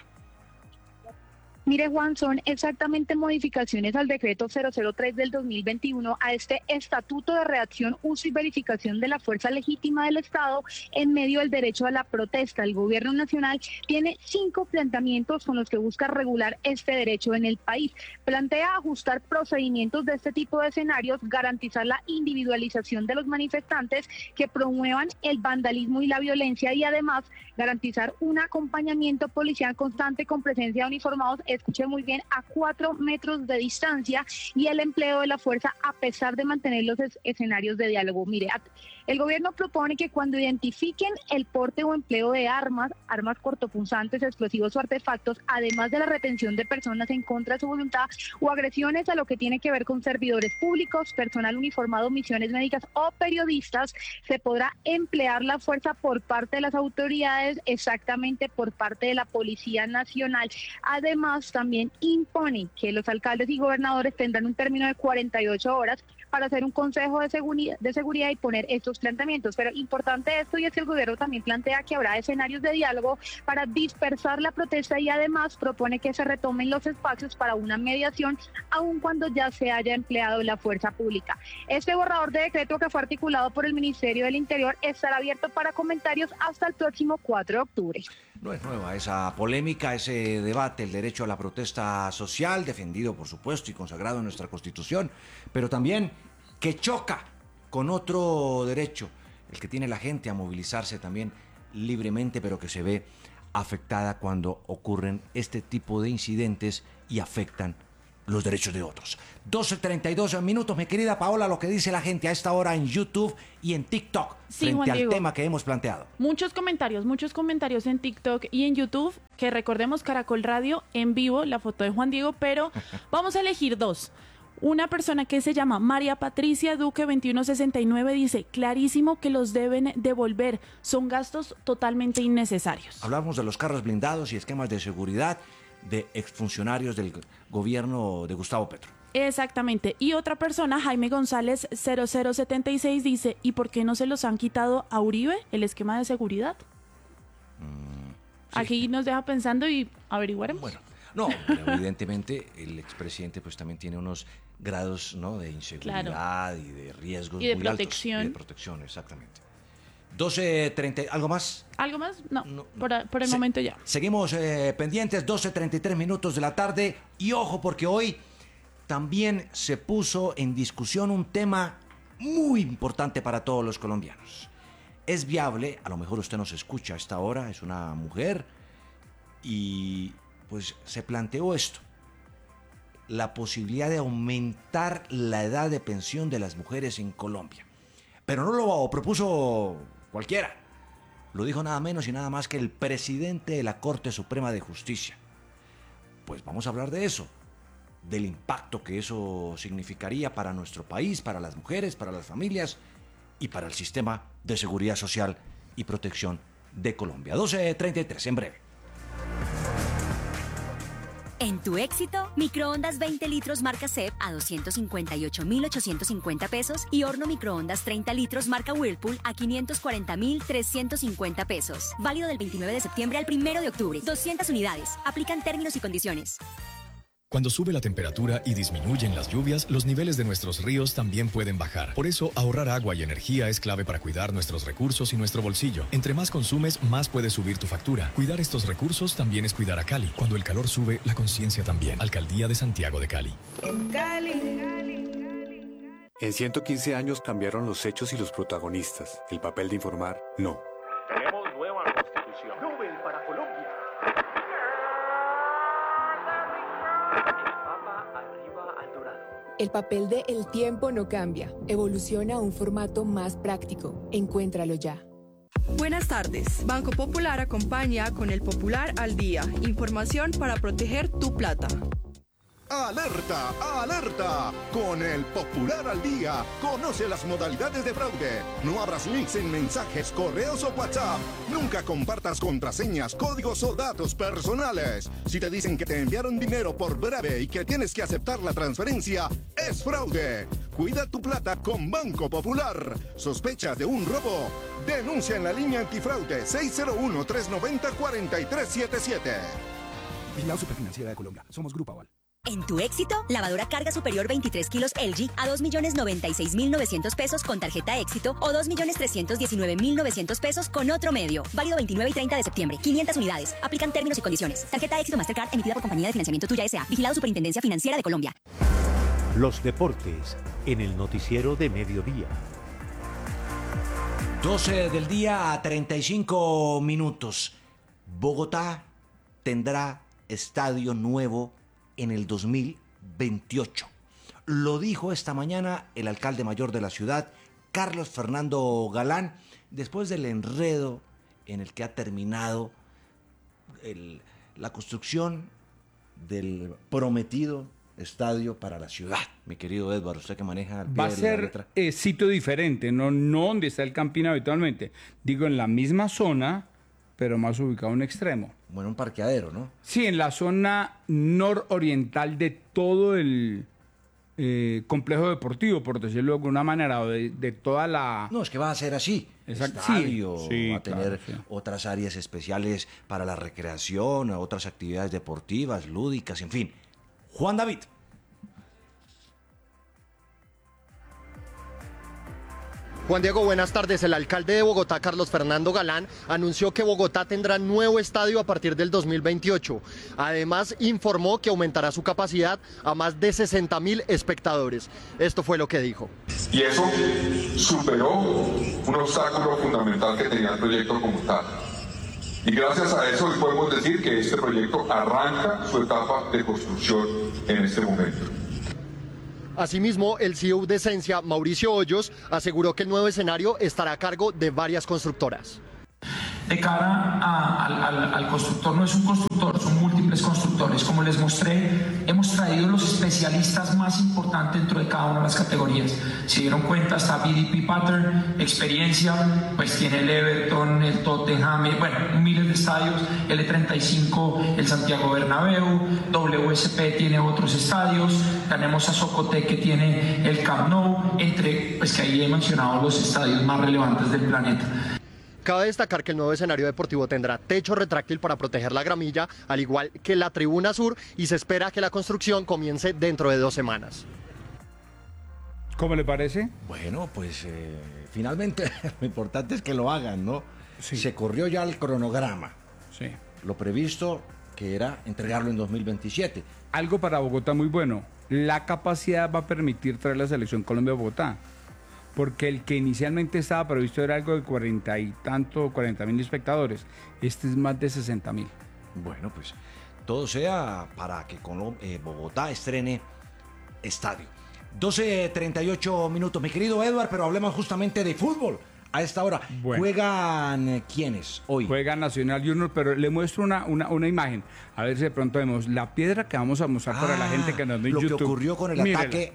Speaker 13: Mire, Juan, son exactamente modificaciones al decreto cero cero tres del dos mil veintiuno, a este Estatuto de Reacción, Uso y Verificación de la Fuerza Legítima del Estado en medio del derecho a la protesta. El Gobierno Nacional tiene cinco planteamientos con los que busca regular este derecho en el país. Plantea ajustar procedimientos de este tipo de escenarios, garantizar la individualización de los manifestantes que promuevan el vandalismo y la violencia y además garantizar un acompañamiento policial constante con presencia de uniformados, escuché muy bien, a cuatro metros de distancia y el empleo de la fuerza a pesar de mantener los es escenarios de diálogo. Mire, el gobierno propone que cuando identifiquen el porte o empleo de armas, armas cortopunzantes, explosivos o artefactos, además de la retención de personas en contra de su voluntad o agresiones a lo que tiene que ver con servidores públicos, personal uniformado, misiones médicas o periodistas, se podrá emplear la fuerza por parte de las autoridades, exactamente por parte de la Policía Nacional. Además, también impone que los alcaldes y gobernadores tendrán un término de cuarenta y ocho horas para hacer un consejo de seguridad, de seguridad y poner estos planteamientos. Pero importante esto, y es que el gobierno también plantea que habrá escenarios de diálogo para dispersar la protesta y además propone que se retomen los espacios para una mediación, aun cuando ya se haya empleado la fuerza pública. Este borrador de decreto, que fue articulado por el Ministerio del Interior, estará abierto para comentarios hasta el próximo cuatro de octubre.
Speaker 9: No es nueva esa polémica, ese debate, el derecho a la protesta social, defendido por supuesto y consagrado en nuestra Constitución, pero también que choca con otro derecho, el que tiene la gente a movilizarse también libremente, pero que se ve afectada cuando ocurren este tipo de incidentes y afectan los derechos de otros. doce treinta y dos minutos, mi querida Paola, lo que dice la gente a esta hora en YouTube y en TikTok
Speaker 12: Sí,
Speaker 9: frente
Speaker 12: Juan
Speaker 9: al
Speaker 12: Diego.
Speaker 9: tema que hemos planteado.
Speaker 12: Muchos comentarios, muchos comentarios en TikTok y en YouTube, que recordemos Caracol Radio en vivo, la foto de Juan Diego, pero vamos a elegir dos. Una persona que se llama María Patricia Duque veintiuno sesenta y nueve dice, clarísimo que los deben devolver, son gastos totalmente innecesarios.
Speaker 9: Hablamos de los carros blindados y esquemas de seguridad de exfuncionarios del gobierno de Gustavo Petro.
Speaker 12: Exactamente. Y otra persona, Jaime González cero cero setenta y seis dice, ¿y por qué no se los han quitado a Uribe el esquema de seguridad?
Speaker 9: Mm, sí.
Speaker 12: Aquí nos deja pensando y averiguaremos.
Speaker 9: Bueno, no, pero evidentemente el expresidente pues también tiene unos grados, ¿no?, de inseguridad
Speaker 12: Claro.
Speaker 9: y de riesgos
Speaker 12: Y de
Speaker 9: muy
Speaker 12: protección.
Speaker 9: altos. Y de protección, exactamente. doce treinta, ¿algo más?
Speaker 12: ¿Algo más? No, por, a- por el
Speaker 9: Se-
Speaker 12: momento ya.
Speaker 9: Seguimos eh, pendientes, doce treinta y tres minutos de la tarde. Y ojo, porque hoy también se puso en discusión un tema muy importante para todos los colombianos. Es viable, a lo mejor usted nos escucha a esta hora, es una mujer, y pues se planteó esto: la posibilidad de aumentar la edad de pensión de las mujeres en Colombia. Pero no lo propuso cualquiera. Lo dijo nada menos y nada más que el presidente de la Corte Suprema de Justicia. Pues vamos a hablar de eso, del impacto que eso significaría para nuestro país, para las mujeres, para las familias y para el sistema de seguridad social y protección de Colombia. doce treinta y tres, en breve.
Speaker 23: En tu éxito, microondas veinte litros marca C E P a doscientos cincuenta y ocho mil ochocientos cincuenta pesos y horno microondas treinta litros marca Whirlpool a quinientos cuarenta mil trescientos cincuenta pesos. Válido del veintinueve de septiembre al primero de octubre. doscientas unidades. Aplican términos y condiciones.
Speaker 14: Cuando sube la temperatura y disminuyen las lluvias, los niveles de nuestros ríos también pueden bajar. Por eso, ahorrar agua y energía es clave para cuidar nuestros recursos y nuestro bolsillo. Entre más consumes, más puede subir tu factura. Cuidar estos recursos también es cuidar a Cali. Cuando el calor sube, la conciencia también. Alcaldía de Santiago de Cali.
Speaker 19: En ciento quince años cambiaron los hechos y los protagonistas. El papel de informar, no.
Speaker 20: Tenemos nueva constitución. Nobel para Colombia. El Papa arriba al dorado.
Speaker 21: El papel de El tiempo no cambia. Evoluciona a un formato más práctico. Encuéntralo ya.
Speaker 15: Buenas tardes. Banco Popular acompaña con el Popular al Día. Información para proteger tu plata.
Speaker 17: ¡Alerta! ¡Alerta! Con el Popular al Día, conoce las modalidades de fraude. No abras links en mensajes, correos o WhatsApp. Nunca compartas contraseñas, códigos o datos personales. Si te dicen que te enviaron dinero por breve y que tienes que aceptar la transferencia, es fraude. Cuida tu plata con Banco Popular. ¿Sospechas de un robo? Denuncia en la línea antifraude seis cero uno, tres nueve cero, cuatro tres siete siete.
Speaker 25: Vigilado Superfinanciera de Colombia. Somos Grupo Aval.
Speaker 23: En tu éxito, lavadora carga superior veintitrés kilos L G a dos millones noventa y seis mil novecientos pesos con tarjeta éxito o dos millones trescientos diecinueve mil novecientos pesos con otro medio. Válido veintinueve y treinta de septiembre. quinientas unidades. Aplican términos y condiciones. Tarjeta éxito Mastercard emitida por Compañía de Financiamiento Tuya S A. Vigilado Superintendencia Financiera de Colombia.
Speaker 1: Los deportes en el noticiero de mediodía.
Speaker 9: doce del día a treinta y cinco minutos. Bogotá tendrá estadio nuevo en el dos mil veintiocho. Lo dijo esta mañana el alcalde mayor de la ciudad, Carlos Fernando Galán, después del enredo en el que ha terminado el- la construcción del prometido estadio para la ciudad. Mi querido Edward, usted que maneja al pie
Speaker 26: Va a
Speaker 9: de la
Speaker 26: ser
Speaker 9: letra.
Speaker 26: eh, sitio diferente, no, no donde está el Campín habitualmente. Digo, en la misma zona, pero más ubicado en un extremo.
Speaker 9: Bueno, un parqueadero, ¿no?
Speaker 26: Sí, en la zona nororiental de todo el eh, complejo deportivo, por decirlo de alguna manera, o de, de toda la...
Speaker 9: No, es que va a ser así.
Speaker 26: Exacto.
Speaker 9: Estadio,
Speaker 26: Sí, sí,
Speaker 9: va a tener
Speaker 26: claro, sí.
Speaker 9: otras áreas especiales para la recreación, otras actividades deportivas, lúdicas, en fin. Juan David.
Speaker 27: Juan Diego, buenas tardes. El alcalde de Bogotá, Carlos Fernando Galán, anunció que Bogotá tendrá nuevo estadio a partir del dos mil veintiocho. Además, informó que aumentará su capacidad a más de sesenta mil espectadores. Esto fue lo que dijo.
Speaker 28: Y eso superó un obstáculo fundamental que tenía el proyecto como tal.
Speaker 2: Y gracias a eso hoy podemos decir que este proyecto arranca su etapa de construcción en este momento.
Speaker 27: Asimismo, el C E O de Esencia, Mauricio Hoyos, aseguró que el nuevo escenario estará a cargo de varias constructoras.
Speaker 3: De cara a, al, al, al constructor, no es un constructor, son múltiples constructores. Como les mostré, hemos traído los especialistas más importantes dentro de cada una de las categorías. Si dieron cuenta, está B D P Pattern, experiencia, pues tiene el Everton, el Tottenham, bueno, miles de estadios, L treinta y cinco, el Santiago Bernabéu, W S P tiene otros estadios, tenemos a Socotec que tiene el Camp Nou, entre, pues que ahí he mencionado los estadios más relevantes del planeta.
Speaker 27: Cabe destacar que el nuevo escenario deportivo tendrá techo retráctil para proteger la gramilla, al igual que la tribuna sur, y se espera que la construcción comience dentro de dos semanas.
Speaker 26: ¿Cómo le parece?
Speaker 9: Bueno, pues eh, finalmente lo importante es que lo hagan, ¿no? Sí. Se corrió ya el cronograma.
Speaker 26: Sí.
Speaker 9: Lo previsto que era entregarlo en dos mil veintisiete.
Speaker 26: Algo para Bogotá muy bueno. La capacidad va a permitir traer la selección Colombia a Bogotá. Porque el que inicialmente estaba previsto era algo de cuarenta y tanto, cuarenta mil espectadores. Este es más de sesenta mil.
Speaker 9: Bueno, pues todo sea para que eh, Bogotá estrene estadio. doce treinta y ocho minutos, mi querido Edward, pero hablemos justamente de fútbol. A esta hora, bueno. ¿Juegan eh, quiénes hoy?
Speaker 26: Juega Nacional Junior, pero le muestro una, una, una imagen. A ver si de pronto vemos la piedra que vamos a mostrar ah, para la gente que nos ve en
Speaker 9: lo
Speaker 26: YouTube.
Speaker 9: Lo que ocurrió con el
Speaker 26: Mírela.
Speaker 9: ataque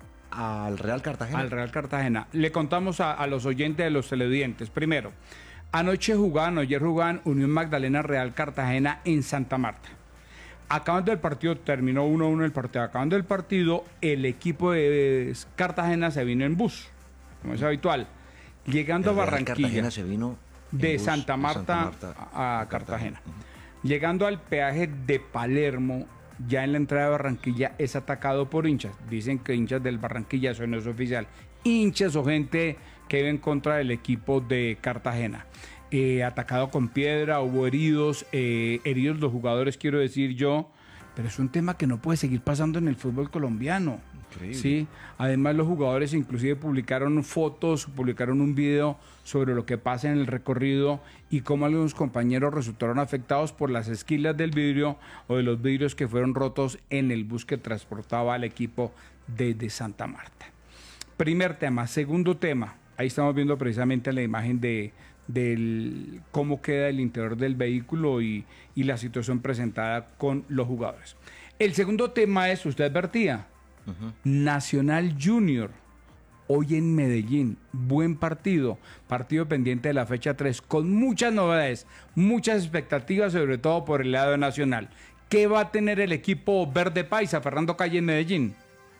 Speaker 9: al Real Cartagena.
Speaker 26: Al Real Cartagena. Le contamos a, a los oyentes de los televidentes. Primero, anoche jugaban, ayer jugaban Unión Magdalena Real Cartagena en Santa Marta. Acabando el partido, terminó uno a uno el partido. Acabando el partido, el equipo de Cartagena se vino en bus, como es habitual. Llegando
Speaker 9: el
Speaker 26: a Barranquilla.
Speaker 9: Cartagena se vino
Speaker 26: de
Speaker 9: bus,
Speaker 26: Santa Marta,
Speaker 9: de Santa Marta
Speaker 26: a, a Cartagena. Cartagena. Llegando al peaje de Palermo, ya en la entrada de Barranquilla es atacado por hinchas. Dicen que hinchas del Barranquilla, eso no es oficial. Hinchas o gente que vive en contra del equipo de Cartagena. Eh, atacado con piedra, hubo heridos, eh, heridos los jugadores, quiero decir yo, pero es un tema que no puede seguir pasando en el fútbol colombiano. Increíble. Sí, además los jugadores inclusive publicaron fotos, publicaron un video sobre lo que pasa en el recorrido y cómo algunos compañeros resultaron afectados por las esquilas del vidrio o de los vidrios que fueron rotos en el bus que transportaba al equipo desde Santa Marta. Primer tema. Segundo tema, ahí estamos viendo precisamente la imagen de del cómo queda el interior del vehículo y, y la situación presentada con los jugadores. El segundo tema es, usted advertía, uh-huh. Nacional Junior, hoy en Medellín, buen partido, partido pendiente de la fecha tres, con muchas novedades, muchas expectativas, sobre todo por el lado nacional. ¿Qué va a tener el equipo verde paisa, Fernando Calle, en Medellín?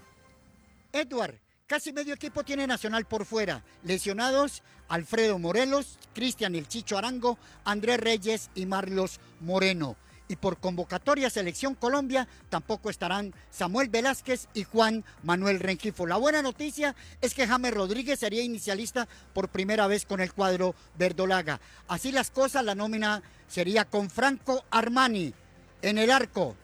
Speaker 4: Edward, casi medio equipo tiene Nacional por fuera. Lesionados, Alfredo Morelos, Cristian El Chicho Arango, Andrés Reyes y Marlos Moreno. Y por convocatoria Selección Colombia tampoco estarán Samuel Velázquez y Juan Manuel Rengifo. La buena noticia es que James Rodríguez sería inicialista por primera vez con el cuadro verdolaga. Así las cosas, la nómina sería con Franco Armani en el arco.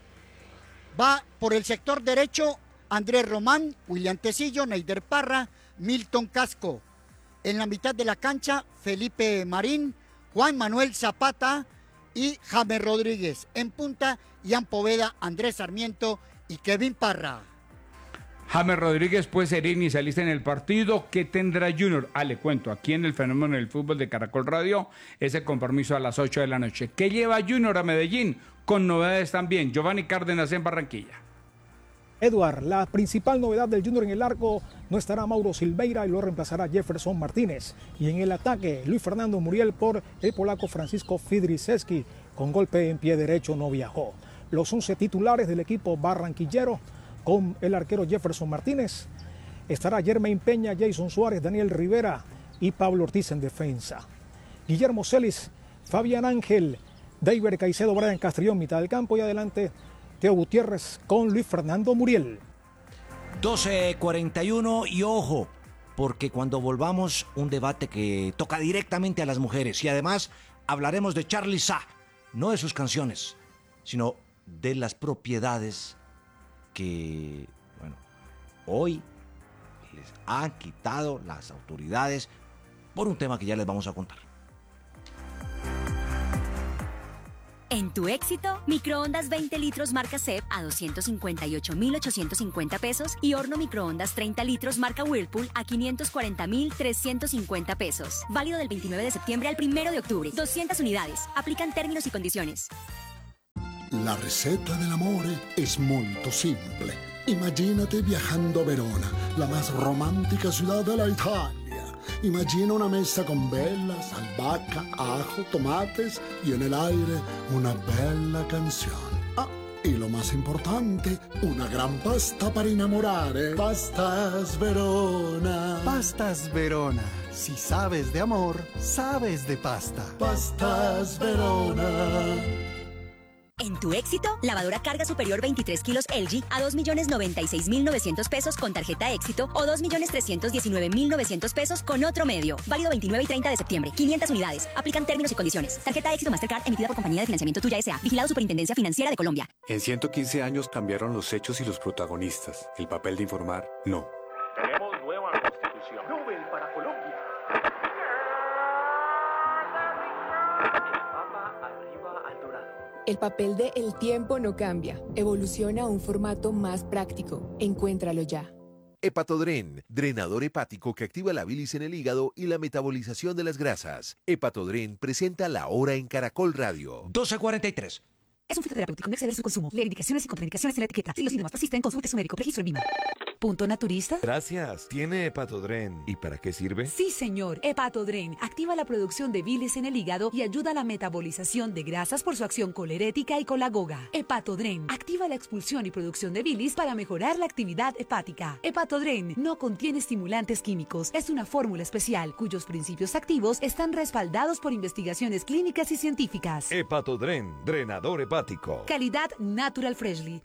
Speaker 4: Va por el sector derecho Andrés Román, William Tecillo, Neider Parra, Milton Casco. En la mitad de la cancha, Felipe Marín, Juan Manuel Zapata y James Rodríguez. En punta, Ian Poveda, Andrés Sarmiento y Kevin Parra.
Speaker 26: James Rodríguez puede ser inicialista en el partido. ¿Qué tendrá Junior? Ah, le cuento, aquí en el Fenómeno del Fútbol de Caracol Radio, ese compromiso a las ocho de la noche. ¿Qué lleva Junior a Medellín? Con novedades también. Giovanni Cárdenas en Barranquilla.
Speaker 16: Edward, la principal novedad del Junior en el arco, no estará Mauro Silveira y lo reemplazará Jefferson Martínez. Y en el ataque, Luis Fernando Muriel por el polaco Francisco Fidriszewski, con golpe en pie derecho no viajó. Los once titulares del equipo barranquillero, con el arquero Jefferson Martínez, estará Jermaine Peña, Jason Suárez, Daniel Rivera y Pablo Ortiz en defensa. Guillermo Celis, Fabián Ángel, David Caicedo, Brian Castrillón, mitad del campo y adelante Teo Gutiérrez con Luis Fernando Muriel.
Speaker 9: doce cuarenta y uno y ojo, porque cuando volvamos un debate que toca directamente a las mujeres y además hablaremos de Charly Sa, no de sus canciones, sino de las propiedades que, bueno, hoy les han quitado las autoridades por un tema que ya les vamos a contar.
Speaker 23: En tu éxito, microondas veinte litros marca C E P a doscientos cincuenta y ocho mil ochocientos cincuenta pesos y horno microondas treinta litros marca Whirlpool a quinientos cuarenta mil trescientos cincuenta pesos. Válido del veintinueve de septiembre al primero de octubre. doscientas unidades. Aplican términos y condiciones.
Speaker 5: La receta dell'amore es molto simple. Imagínate viajando a Verona, la más romántica ciudad de la Italia. Imagina una mesa con velas, albahaca, ajo, tomates y en el aire una bella canción. Ah, y lo más importante, una gran pasta para innamorare. Pastas Verona.
Speaker 6: Pastas Verona. Si sabes de amor, sabes de pasta.
Speaker 5: Pastas Verona.
Speaker 23: En tu éxito, lavadora carga superior veintitrés kilos L G a dos millones noventa y seis mil novecientos pesos con tarjeta éxito o dos millones trescientos diecinueve mil novecientos pesos con otro medio. Válido veintinueve y treinta de septiembre. quinientas unidades. Aplican términos y condiciones. Tarjeta éxito Mastercard emitida por Compañía de Financiamiento Tuya S A. Vigilado Superintendencia Financiera de Colombia.
Speaker 19: En ciento quince años cambiaron los hechos y los protagonistas. El papel de informar, no.
Speaker 20: Tenemos nueva constitución. Nobel para Colombia. El Papa arriba al dorado.
Speaker 21: El papel de El tiempo no cambia. Evoluciona a un formato más práctico. Encuéntralo ya.
Speaker 7: Hepatodren, drenador hepático que activa la bilis en el hígado y la metabolización de las grasas. Hepatodren presenta La Hora en Caracol Radio.
Speaker 9: doce cuarenta y tres.
Speaker 10: Es un fitoterapéutico, no exceder su consumo. Leer indicaciones y contraindicaciones en la etiqueta. Si los síntomas persisten, consulte a su médico. Registro en Vima. ¿Punto naturista?
Speaker 7: Gracias. ¿Tiene Hepatodren? ¿Y para qué sirve?
Speaker 10: Sí, señor. Hepatodren activa la producción de bilis en el hígado y ayuda a la metabolización de grasas por su acción colerética y colagoga. Hepatodren activa la expulsión y producción de bilis para mejorar la actividad hepática. Hepatodren no contiene estimulantes químicos. Es una fórmula especial cuyos principios activos están respaldados por investigaciones clínicas y científicas.
Speaker 7: Hepatodren, drenador hepático.
Speaker 10: Calidad Natural Freshly.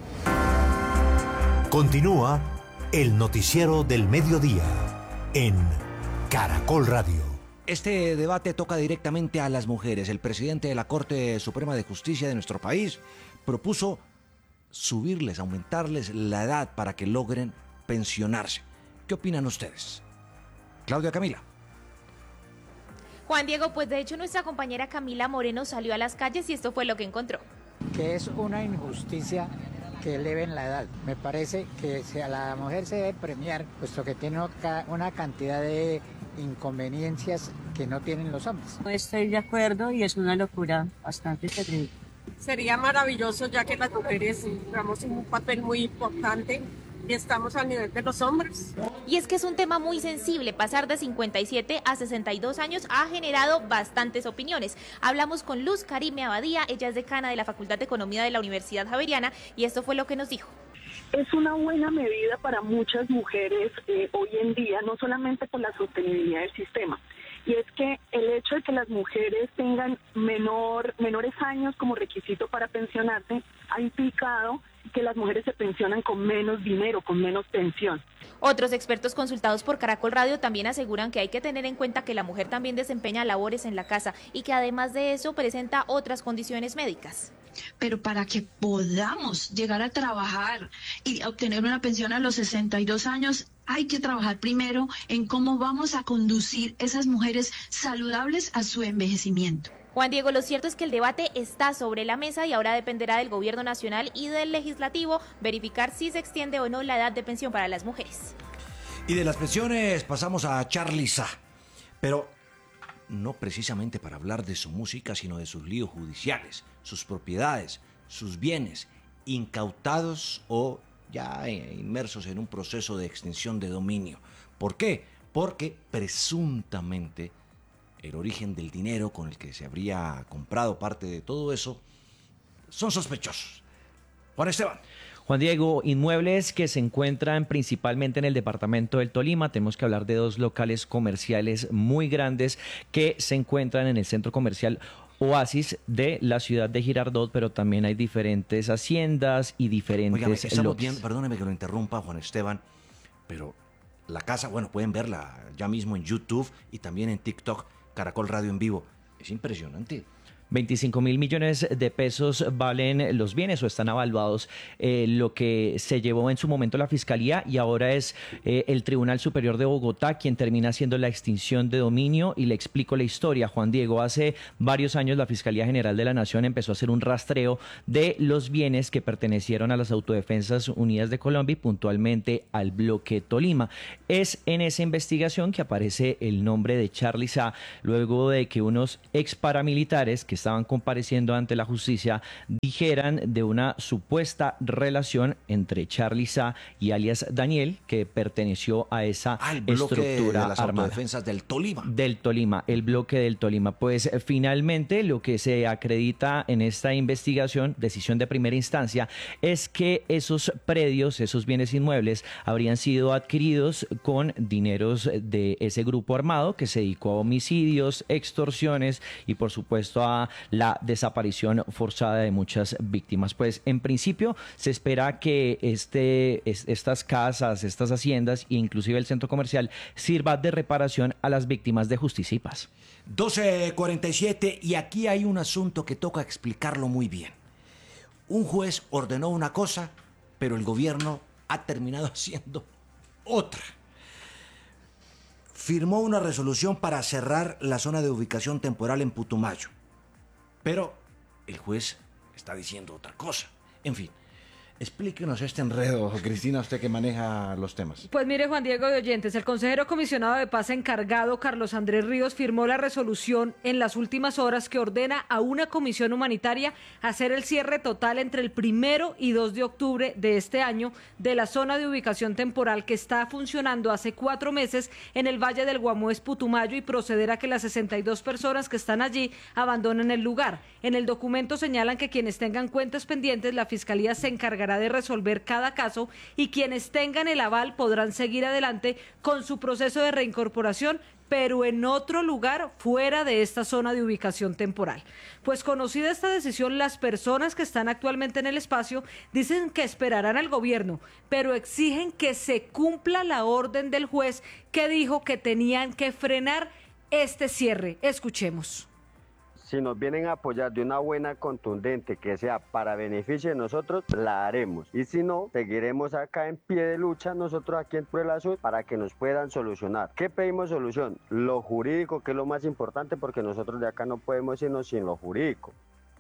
Speaker 1: Continúa el noticiero del mediodía en Caracol Radio.
Speaker 9: Este debate toca directamente a las mujeres. El presidente de la Corte Suprema de Justicia de nuestro país propuso subirles, aumentarles la edad para que logren pensionarse. ¿Qué opinan ustedes? Claudia Camila.
Speaker 18: Juan Diego, pues de hecho nuestra compañera Camila Moreno salió a las calles y esto fue lo que encontró.
Speaker 22: Que es una injusticia que eleven la edad. Me parece que a la mujer se debe premiar, puesto que tiene una cantidad de inconveniencias que no tienen los hombres.
Speaker 24: No estoy de acuerdo y es una locura bastante terrible.
Speaker 28: Sería maravilloso, ya que las mujeres jugamos un papel muy importante y estamos al nivel de los hombres.
Speaker 18: Y es que es un tema muy sensible. Pasar de cincuenta y siete a sesenta y dos años ha generado bastantes opiniones. Hablamos con Luz Karime Abadía, ella es decana de la Facultad de Economía de la Universidad Javeriana y esto fue lo que nos dijo.
Speaker 29: Es una buena medida para muchas mujeres eh, hoy en día, no solamente por la sostenibilidad del sistema. Y es que el hecho de que las mujeres tengan menor, menores años como requisito para pensionarse ha implicado que las mujeres se pensionan con menos dinero, con menos pensión.
Speaker 18: Otros expertos consultados por Caracol Radio también aseguran que hay que tener en cuenta que la mujer también desempeña labores en la casa y que además de eso presenta otras condiciones médicas.
Speaker 30: Pero para que podamos llegar a trabajar y obtener una pensión a los sesenta y dos años, hay que trabajar primero en cómo vamos a conducir esas mujeres saludables a su envejecimiento.
Speaker 18: Juan Diego, lo cierto es que el debate está sobre la mesa y ahora dependerá del gobierno nacional y del legislativo verificar si se extiende o no la edad de pensión para las mujeres.
Speaker 9: Y de las pensiones pasamos a Charly Sa, pero no precisamente para hablar de su música, sino de sus líos judiciales, sus propiedades, sus bienes, incautados o ya inmersos en un proceso de extinción de dominio. ¿Por qué? Porque presuntamente el origen del dinero con el que se habría comprado parte de todo eso son sospechosos. Juan Esteban.
Speaker 31: Juan Diego, inmuebles que se encuentran principalmente en el departamento del Tolima. Tenemos que hablar de dos locales comerciales muy grandes que se encuentran en el centro comercial Oasis de la ciudad de Girardot, pero también hay diferentes haciendas y diferentes
Speaker 9: Oiga, estamos
Speaker 31: lotes.
Speaker 9: viendo, perdóneme que lo interrumpa, Juan Esteban, pero la casa, bueno, pueden verla ya mismo en YouTube y también en TikTok, Caracol Radio en vivo. Es impresionante.
Speaker 31: veinticinco mil millones de pesos valen los bienes o están avaluados eh, lo que se llevó en su momento la Fiscalía, y ahora es eh, el Tribunal Superior de Bogotá quien termina haciendo la extinción de dominio. Y le explico la historia, Juan Diego. Hace varios años la Fiscalía General de la Nación empezó a hacer un rastreo de los bienes que pertenecieron a las Autodefensas Unidas de Colombia y puntualmente al bloque Tolima. Es en esa investigación que aparece el nombre de Charly Sá, luego de que unos ex paramilitares que estaban compareciendo ante la justicia dijeran de una supuesta relación entre Charly Sá y alias Daniel, que perteneció a esa
Speaker 9: ah, el bloque
Speaker 31: estructura
Speaker 9: de las
Speaker 31: armada.
Speaker 9: Autodefensas del Tolima.
Speaker 31: Del Tolima, el bloque del Tolima. Pues finalmente lo que se acredita en esta investigación, decisión de primera instancia, es que esos predios, esos bienes inmuebles, habrían sido adquiridos con dineros de ese grupo armado que se dedicó a homicidios, extorsiones y por supuesto a la desaparición forzada de muchas víctimas. Pues en principio se espera que este, estas casas, estas haciendas e inclusive el centro comercial sirva de reparación a las víctimas de Justicia y Paz.
Speaker 9: doce cuarenta y siete, y aquí hay un asunto que toca explicarlo muy bien. Un juez ordenó una cosa, pero el gobierno ha terminado haciendo otra. Firmó una resolución para cerrar la zona de ubicación temporal en Putumayo, pero el juez está diciendo otra cosa. En fin, explíquenos este enredo, Cristina, usted que maneja los temas.
Speaker 2: Pues mire, Juan Diego de Oyentes, el consejero comisionado de paz encargado, Carlos Andrés Ríos, firmó la resolución en las últimas horas que ordena a una comisión humanitaria hacer el cierre total entre el primero y dos de octubre de este año de la zona de ubicación temporal que está funcionando hace cuatro meses en el Valle del Guamués, Putumayo, y proceder a que las sesenta y dos personas que están allí abandonen el lugar. En el documento señalan que quienes tengan cuentas pendientes, la Fiscalía se encargará de resolver cada caso, y quienes tengan el aval podrán seguir adelante con su proceso de reincorporación, pero en otro lugar fuera de esta zona de ubicación temporal. Pues conocida esta decisión, las personas que están actualmente en el espacio dicen que esperarán al gobierno, pero exigen que se cumpla la orden del juez que dijo que tenían que frenar este cierre. Escuchemos.
Speaker 3: Si nos vienen a apoyar de una buena contundente que sea para beneficio de nosotros, la haremos. Y si no, seguiremos acá en pie de lucha nosotros aquí en Puebla Azul para que nos puedan solucionar. ¿Qué pedimos solución? Lo jurídico, que es lo más importante, porque nosotros de acá no podemos irnos sin lo jurídico.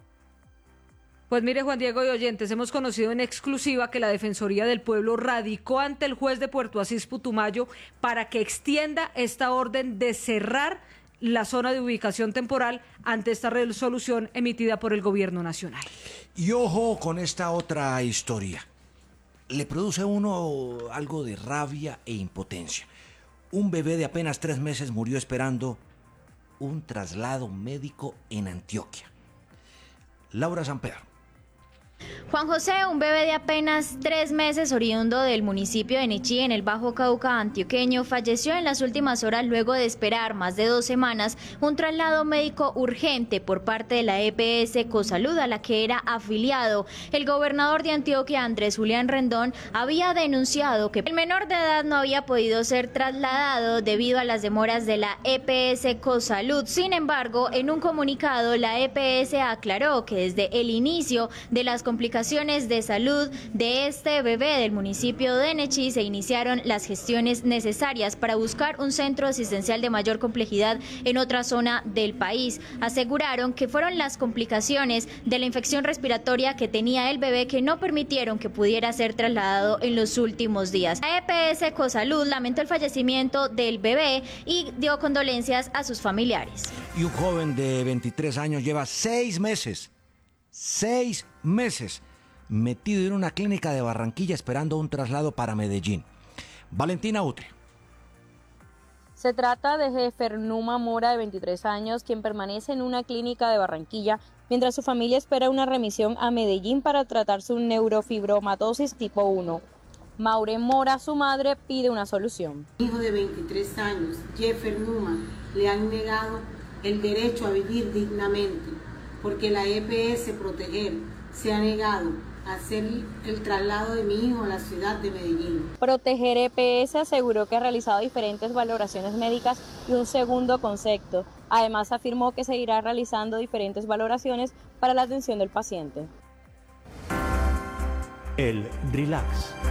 Speaker 2: Pues mire, Juan Diego y Oyentes, hemos conocido en exclusiva que la Defensoría del Pueblo radicó ante el juez de Puerto Asís, Putumayo, para que extienda esta orden de cerrar la zona de ubicación temporal ante esta resolución emitida por el gobierno nacional.
Speaker 9: Y ojo con esta otra historia. Le produce a uno algo de rabia e impotencia. Un bebé de apenas tres meses murió esperando un traslado médico en Antioquia. Laura Samper.
Speaker 18: Juan José, un bebé de apenas tres meses oriundo del municipio de Nechí, en el Bajo Cauca antioqueño, falleció en las últimas horas luego de esperar más de dos semanas un traslado médico urgente por parte de la E P S Cosalud, a la que era afiliado. El gobernador de Antioquia, Andrés Julián Rendón, había denunciado que el menor de edad no había podido ser trasladado debido a las demoras de la E P S Cosalud. Sin embargo, en un comunicado, la E P S aclaró que desde el inicio de las complicaciones de salud de este bebé del municipio de Nechí se iniciaron las gestiones necesarias para buscar un centro asistencial de mayor complejidad en otra zona del país. Aseguraron que fueron las complicaciones de la infección respiratoria que tenía el bebé que no permitieron que pudiera ser trasladado en los últimos días. La E P S Cosalud lamentó el fallecimiento del bebé y dio condolencias a sus familiares.
Speaker 9: Y un joven de veintitrés años lleva seis meses Seis meses metido en una clínica de Barranquilla esperando un traslado para Medellín. Valentina Utre.
Speaker 8: Se trata de Jefernuma Mora, de veintitrés años, quien permanece en una clínica de Barranquilla mientras su familia espera una remisión a Medellín para tratar su neurofibromatosis tipo uno. Maure Mora, su madre, pide una solución.
Speaker 11: Hijo de veintitrés años, Jefernuma, le han negado el derecho a vivir dignamente, porque la E P S Proteger se ha negado hacer el traslado de mi hijo a la ciudad de Medellín.
Speaker 8: Proteger E P S aseguró que ha realizado diferentes valoraciones médicas y un segundo concepto. Además, afirmó que seguirá realizando diferentes valoraciones para la atención del paciente.
Speaker 1: El relax.